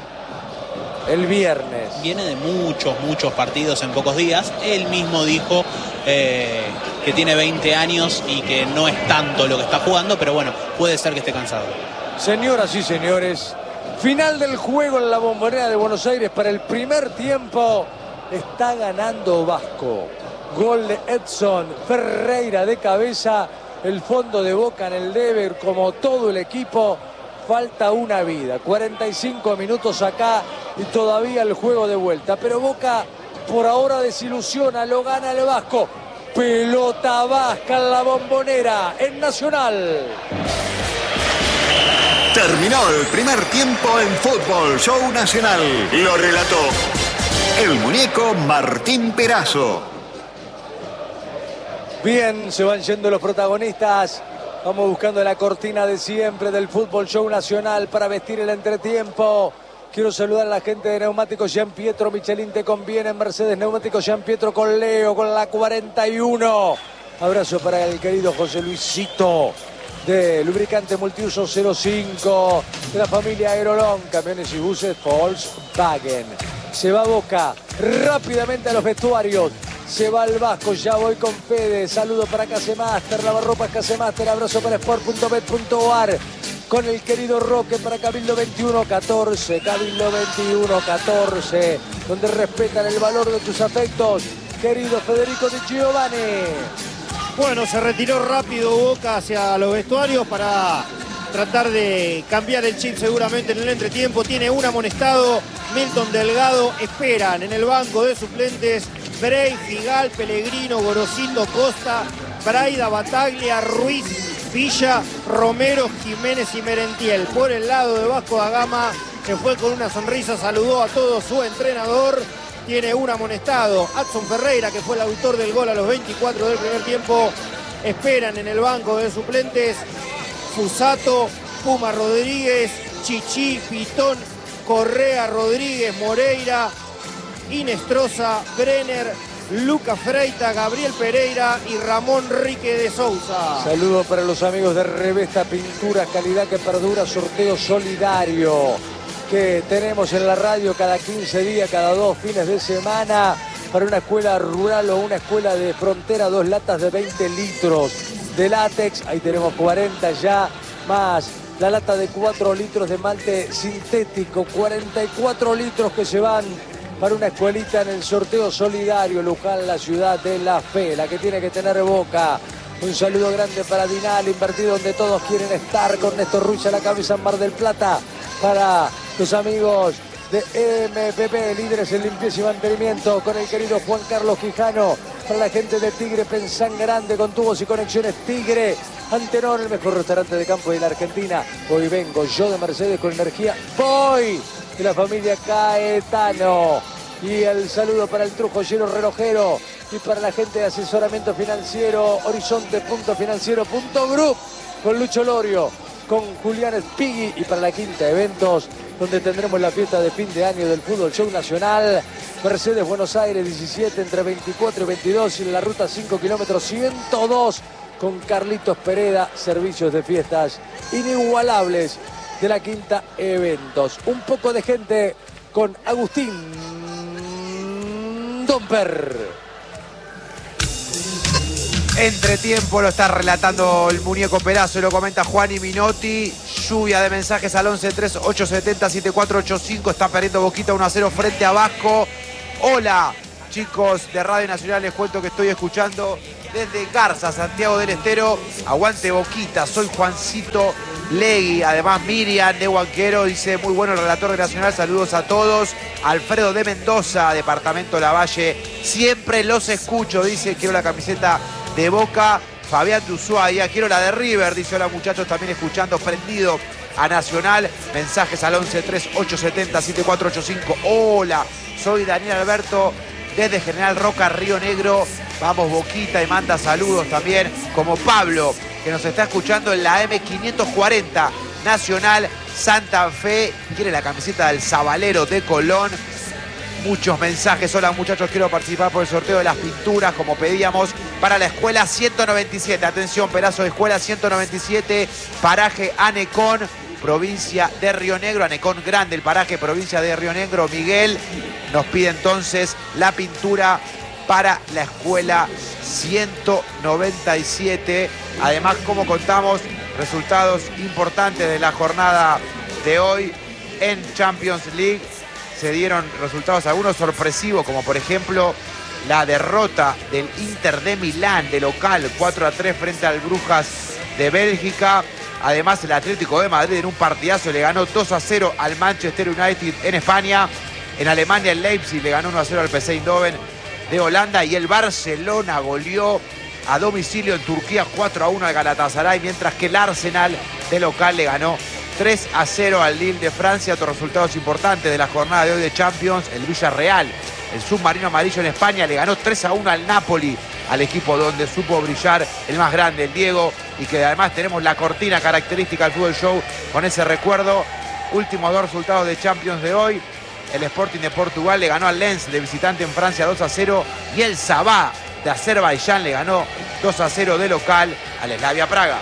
[SPEAKER 1] El viernes.
[SPEAKER 2] Viene de muchos, muchos partidos en pocos días. Él mismo dijo eh, que tiene veinte años y que no es tanto lo que está jugando, pero bueno, puede ser que esté cansado.
[SPEAKER 1] Señoras y señores, final del juego en la Bombonera de Buenos Aires para el primer tiempo. Está ganando Vasco. Gol de Edson Ferreira de cabeza. El fondo de Boca en el debe, como todo el equipo. Falta una vida, cuarenta y cinco minutos acá y todavía el juego de vuelta. Pero Boca por ahora desilusiona, lo gana el Vasco. Pelota vasca en la Bombonera, en Nacional.
[SPEAKER 6] Terminó el primer tiempo en Fútbol Show Nacional. Lo relató el muñeco Martín Perazo.
[SPEAKER 1] Bien, se van yendo los protagonistas. Vamos buscando la cortina de siempre del Fútbol Show Nacional para vestir el entretiempo. Quiero saludar a la gente de Neumáticos Jean Pietro. Michelin te conviene. Mercedes Neumáticos Jean Pietro con Leo, con la cuarenta y uno. Abrazo para el querido José Luisito de Lubricante Multiuso cero cinco. De la familia Aerolón, camiones y buses Volkswagen. Se va Boca rápidamente a los vestuarios. Se va al Vasco, ya voy con Fede. Saludo para Casemaster, Lavarropas Casemaster. Abrazo para sport punto bet punto ar. Con el querido Roque para Cabildo veintiuno catorce. Cabildo veintiuno catorce. Donde respetan el valor de tus afectos. Querido Federico Di Giovanni.
[SPEAKER 5] Bueno, se retiró rápido Boca hacia los vestuarios para tratar de cambiar el chip seguramente en el entretiempo. Tiene un amonestado. Milton Delgado. Esperan en el banco de suplentes Brey, Figal, Pellegrino, Gorosito, Costa, Braida, Bataglia, Ruiz, Villa, Romero, Jiménez y Merentiel. Por el lado de Vasco da Gama, que fue con una sonrisa, saludó a todo su entrenador. Tiene un amonestado. Adson Ferreira, que fue el autor del gol a los veinticuatro del primer tiempo. Esperan en el banco de suplentes Fusato, Puma Rodríguez, Chichi, Pitón, Correa, Rodríguez, Moreira, Inestrosa, Brenner, Luca Freita, Gabriel Pereira y Ramón Rique de Sousa.
[SPEAKER 1] Saludos para los amigos de Revesta Pintura, calidad que perdura, sorteo solidario que tenemos en la radio cada quince días, cada dos fines de semana, para una escuela rural o una escuela de frontera, dos latas de veinte litros de látex, ahí tenemos cuarenta ya, más la lata de cuatro litros de malte sintético, cuarenta y cuatro litros que se van para una escuelita en el sorteo solidario. Luján, la ciudad de la fe, la que tiene que tener Boca. Un saludo grande para Dinal, invertido donde todos quieren estar, con Néstor Ruiz a la cabeza en Mar del Plata. Para los amigos de M P P, líderes en limpieza y mantenimiento, con el querido Juan Carlos Quijano. Para la gente de Tigre, Pensán Grande, con tubos y conexiones Tigre. Antenor, el mejor restaurante de campo de la Argentina. Hoy vengo yo de Mercedes con energía. Voy de la familia Caetano. Y el saludo para el trujollero relojero, y para la gente de asesoramiento financiero, horizonte punto financiero punto group, con Lucho Lorio, con Julián Spigui, y para la quinta eventos, donde tendremos la fiesta de fin de año del Fútbol Show Nacional, Mercedes Buenos Aires diecisiete, entre veinticuatro y veintidós, y en la ruta cinco kilómetros ciento dos, con Carlitos Pereda, servicios de fiestas inigualables de la quinta eventos. Un poco de gente con Agustín Domper.
[SPEAKER 3] Entretiempo lo está relatando el muñeco Perazo, lo comenta Juan y Minotti. Lluvia de mensajes al once tres ocho siete cero siete cuatro ocho cinco. Está perdiendo Boquita uno a cero frente a Vasco. Hola, chicos de Radio Nacional, les cuento que estoy escuchando desde Garza, Santiago del Estero. Aguante Boquita, soy Juancito Legui. Además Miriam de Huanquero dice, muy bueno el relator de Nacional, saludos a todos. Alfredo de Mendoza, departamento Lavalle, siempre los escucho, dice, quiero la camiseta de Boca. Fabián de Ushuaia, quiero la de River, dice, hola muchachos, también escuchando, prendido a Nacional. Mensajes al once tres ocho siete cero siete cuatro ocho cinco. Hola, soy Daniel Alberto desde General Roca, Río Negro. Vamos Boquita, y manda saludos también, como Pablo, que nos está escuchando en la M quinientos cuarenta Nacional Santa Fe. Quiere la camiseta del Zabalero de Colón. Muchos mensajes. Hola muchachos, quiero participar por el sorteo de las pinturas como pedíamos para la escuela ciento noventa y siete. Atención, Perazo, de escuela ciento noventa y siete, paraje Anecón, provincia de Río Negro. Anecón Grande, el paraje, provincia de Río Negro. Miguel nos pide entonces la pintura para la escuela ciento noventa y siete. Además, como contamos, resultados importantes de la jornada de hoy en Champions League. Se dieron resultados algunos sorpresivos, como por ejemplo la derrota del Inter de Milán de local cuatro a tres frente al Brujas de Bélgica. Además, el Atlético de Madrid en un partidazo le ganó dos a cero al Manchester United en España. En Alemania el Leipzig le ganó uno a cero al P S V Eindhoven de Holanda, y el Barcelona goleó a domicilio en Turquía cuatro a uno al Galatasaray, mientras que el Arsenal de local le ganó tres a cero al Lille de Francia. Otros resultados importantes de la jornada de hoy de Champions: el Villarreal, el submarino amarillo en España, le ganó tres a uno al Napoli, al equipo donde supo brillar el más grande, el Diego, y que además tenemos la cortina característica del Fútbol Show con ese recuerdo. Últimos dos resultados de Champions de hoy: el Sporting de Portugal le ganó al Lens de visitante en Francia dos a cero, y el Sabah de Azerbaiyán le ganó dos a cero de local al Slavia Praga.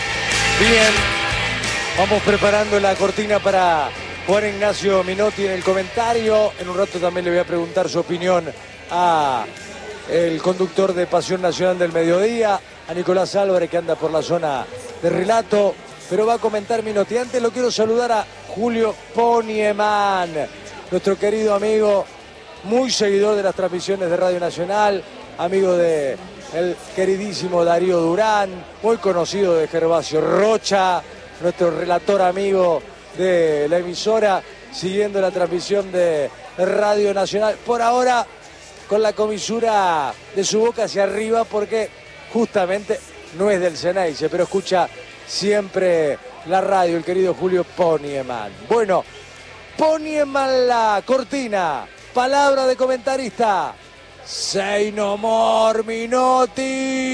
[SPEAKER 1] Bien, vamos preparando la cortina para Juan Ignacio Minotti en el comentario. En un rato también le voy a preguntar su opinión a el conductor de Pasión Nacional del Mediodía, a Nicolás Álvarez, que anda por la zona de relato, pero va a comentar Minotti. Antes lo quiero saludar a Julio Ponieman, nuestro querido amigo, muy seguidor de las transmisiones de Radio Nacional, amigo de el queridísimo Darío Durán, muy conocido de Gervasio Rocha, nuestro relator amigo de la emisora, siguiendo la transmisión de Radio Nacional. Por ahora, con la comisura de su boca hacia arriba, porque justamente no es del Ceneice, pero escucha siempre la radio, el querido Julio Ponieman. Bueno, Ponieman la cortina, palabra de comentarista. Say no more, Minotti.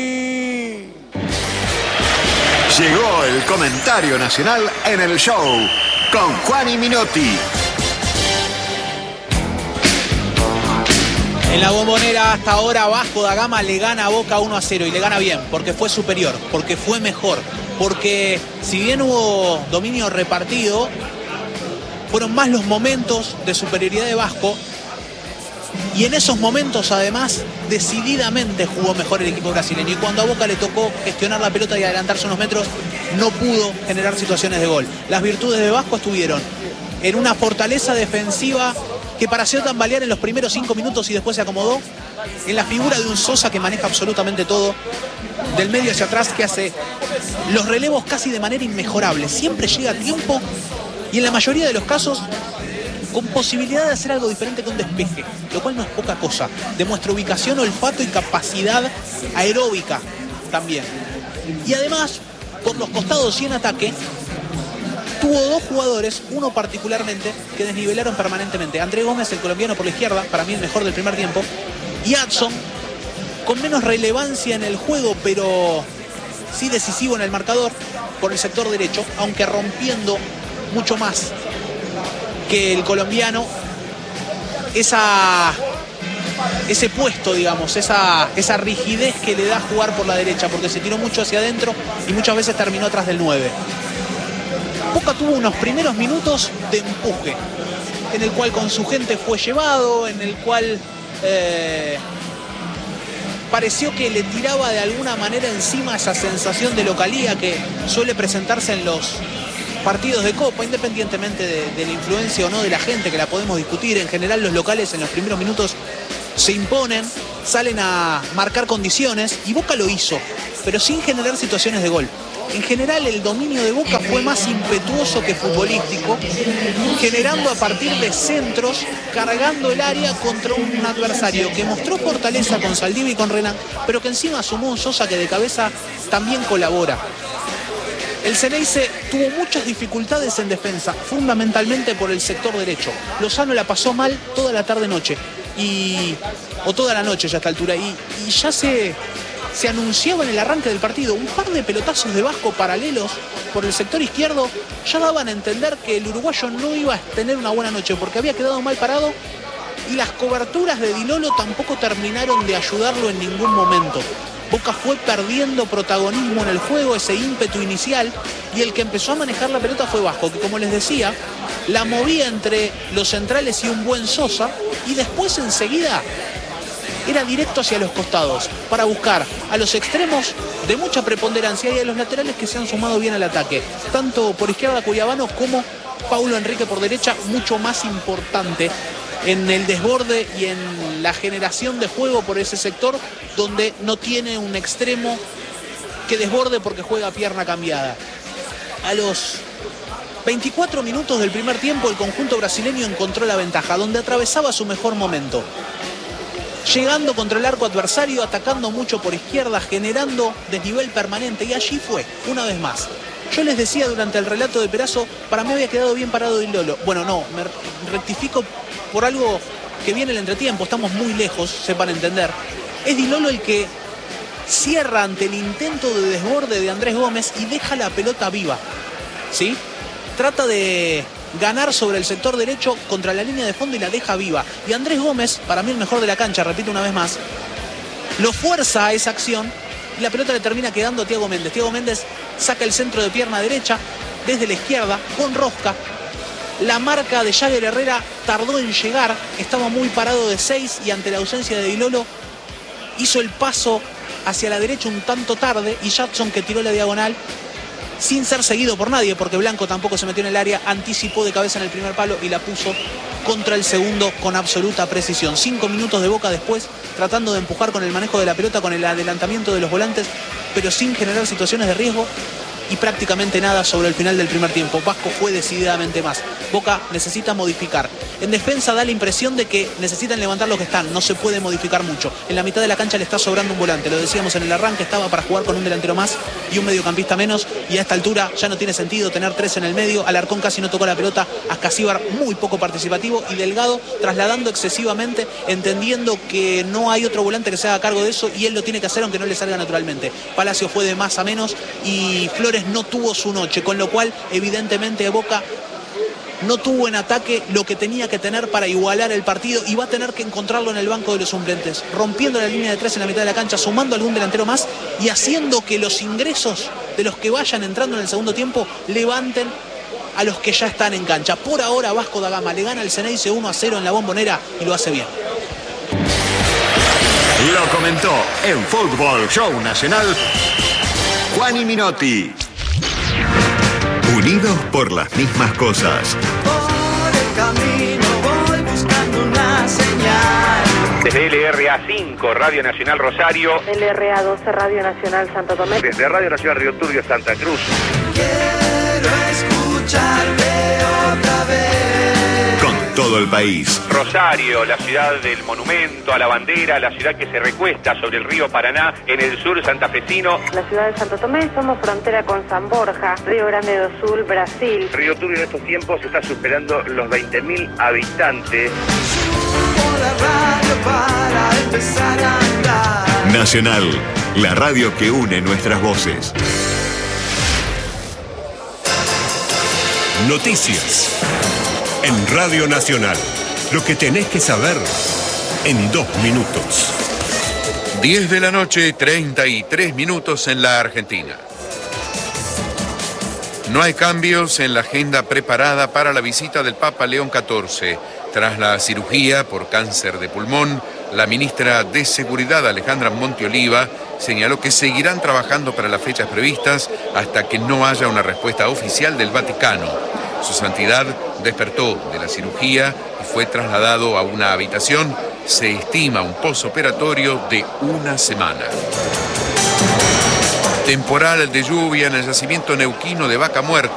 [SPEAKER 6] Llegó el comentario nacional en el show con Juan y Minotti.
[SPEAKER 2] En la Bombonera hasta ahora Vasco da Gama le gana a Boca uno a cero, y le gana bien, porque fue superior, porque fue mejor, porque si bien hubo dominio repartido, fueron más los momentos de superioridad de Vasco, y en esos momentos además decididamente jugó mejor el equipo brasileño, y cuando a Boca le tocó gestionar la pelota y adelantarse unos metros, no pudo generar situaciones de gol. Las virtudes de Vasco estuvieron en una fortaleza defensiva que pareció tambalear en los primeros cinco minutos y después se acomodó, en la figura de un Sosa que maneja absolutamente todo, del medio hacia atrás, que hace los relevos casi de manera inmejorable, siempre llega a tiempo y en la mayoría de los casos con posibilidad de hacer algo diferente que un despeje, lo cual no es poca cosa. Demuestra ubicación, olfato y capacidad aeróbica también. Y además, por los costados y en ataque, tuvo dos jugadores, uno particularmente, que desnivelaron permanentemente. André Gómez, el colombiano, por la izquierda, para mí el mejor del primer tiempo, y Adson, con menos relevancia en el juego, pero sí decisivo en el marcador por el sector derecho, aunque rompiendo mucho más que el colombiano esa, ese puesto, digamos, esa, esa rigidez que le da jugar por la derecha, porque se tiró mucho hacia adentro y muchas veces terminó atrás del nueve. Boca tuvo unos primeros minutos de empuje, en el cual con su gente fue llevado, en el cual eh, pareció que le tiraba de alguna manera encima esa sensación de localía que suele presentarse en los partidos de Copa, independientemente de, de la influencia o no de la gente, que la podemos discutir. En general los locales en los primeros minutos se imponen, salen a marcar condiciones, y Boca lo hizo, pero sin generar situaciones de gol. En general el dominio de Boca fue más impetuoso que futbolístico, generando a partir de centros, cargando el área contra un adversario que mostró fortaleza con Saldivia y con Renan, pero que encima sumó un Sosa que de cabeza también colabora. El Ceneice tuvo muchas dificultades en defensa, fundamentalmente por el sector derecho. Lozano la pasó mal toda la tarde-noche, y o toda la noche ya a esta altura, y, y ya se... se anunciaba en el arranque del partido. Un par de pelotazos de Vasco paralelos por el sector izquierdo ya daban a entender que el uruguayo no iba a tener una buena noche, porque había quedado mal parado, y las coberturas de Di Lolo tampoco terminaron de ayudarlo en ningún momento. Boca fue perdiendo protagonismo en el juego, ese ímpetu inicial, y el que empezó a manejar la pelota fue Vasco, que, como les decía, la movía entre los centrales y un buen Sosa, y después enseguida era directo hacia los costados para buscar a los extremos de mucha preponderancia y a los laterales que se han sumado bien al ataque. Tanto por izquierda Curiabano como Paulo Enrique por derecha, mucho más importante en el desborde y en la generación de juego por ese sector, donde no tiene un extremo que desborde porque juega pierna cambiada. A los veinticuatro minutos del primer tiempo el conjunto brasileño encontró la ventaja, donde atravesaba su mejor momento, llegando contra el arco adversario, atacando mucho por izquierda, generando desnivel permanente, y allí fue, una vez más. Yo les decía durante el relato de Perazo, para mí había quedado bien parado Di Lolo. Bueno, no, me rectifico por algo que viene el entretiempo, estamos muy lejos, sepan entender. Es Di Lolo el que cierra ante el intento de desborde de Andrés Gómez y deja la pelota viva, ¿sí? Trata de ganar sobre el sector derecho contra la línea de fondo y la deja viva. Y Andrés Gómez, para mí el mejor de la cancha, repito una vez más, lo fuerza a esa acción y la pelota le termina quedando a Thiago Méndez. Thiago Méndez saca el centro de pierna derecha desde la izquierda con rosca. La marca de Jagger Herrera tardó en llegar, estaba muy parado de seis, y ante la ausencia de Di Lolo hizo el paso hacia la derecha un tanto tarde, y Jackson, que tiró la diagonal sin ser seguido por nadie, porque Blanco tampoco se metió en el área, anticipó de cabeza en el primer palo y la puso contra el segundo con absoluta precisión. Cinco minutos de Boca después, tratando de empujar con el manejo de la pelota, con el adelantamiento de los volantes, pero sin generar situaciones de riesgo, y prácticamente nada sobre el final del primer tiempo. Vasco fue decididamente más. Boca necesita modificar. En defensa da la impresión de que necesitan levantar los que están, no se puede modificar mucho. En la mitad de la cancha le está sobrando un volante, lo decíamos en el arranque, estaba para jugar con un delantero más y un mediocampista menos, y a esta altura ya no tiene sentido tener tres en el medio. Alarcón casi no tocó la pelota, Ascasíbar muy poco participativo, y Delgado trasladando excesivamente, entendiendo que no hay otro volante que se haga cargo de eso, y él lo tiene que hacer aunque no le salga naturalmente. Palacio fue de más a menos y Flores no tuvo su noche, con lo cual evidentemente Boca no tuvo en ataque lo que tenía que tener para igualar el partido, y va a tener que encontrarlo en el banco de los suplentes, rompiendo la línea de tres en la mitad de la cancha, sumando algún delantero más y haciendo que los ingresos de los que vayan entrando en el segundo tiempo levanten a los que ya están en cancha. Por ahora Vasco da Gama le gana al Ceneice uno a cero en la Bombonera y lo hace bien.
[SPEAKER 6] Lo comentó en Fútbol Show Nacional Juani Minotti. Unidos por las mismas cosas.
[SPEAKER 7] Por el camino voy buscando una señal.
[SPEAKER 8] Desde L R A cinco, Radio Nacional Rosario.
[SPEAKER 9] L R A doce, Radio Nacional Santo Tomé.
[SPEAKER 8] Desde Radio Nacional Río Turbio, Santa Cruz.
[SPEAKER 7] Quiero escucharte otra vez.
[SPEAKER 6] Con todo el país.
[SPEAKER 8] Rosario, la ciudad del monumento a la bandera, la ciudad que se recuesta sobre el río Paraná, en el sur santafesino.
[SPEAKER 9] La ciudad de Santo Tomé, somos frontera con San Borja, Río Grande do Sul, Brasil.
[SPEAKER 8] Río Turbio en estos tiempos está superando los veinte mil habitantes.
[SPEAKER 7] Subo la radio para empezar a andar.
[SPEAKER 6] Nacional, la radio que une nuestras voces.
[SPEAKER 10] Noticias. En Radio Nacional. Lo que tenés que saber en dos minutos.
[SPEAKER 11] diez de la noche, treinta y tres minutos en la Argentina. No hay cambios en la agenda preparada para la visita del Papa León catorce. Tras la cirugía por cáncer de pulmón, la ministra de Seguridad, Alejandra Montioliva, señaló que seguirán trabajando para las fechas previstas hasta que no haya una respuesta oficial del Vaticano. Su santidad despertó de la cirugía y fue trasladado a una habitación. Se estima un posoperatorio de una semana. Temporal de lluvia en el yacimiento neuquino de Vaca Muerta.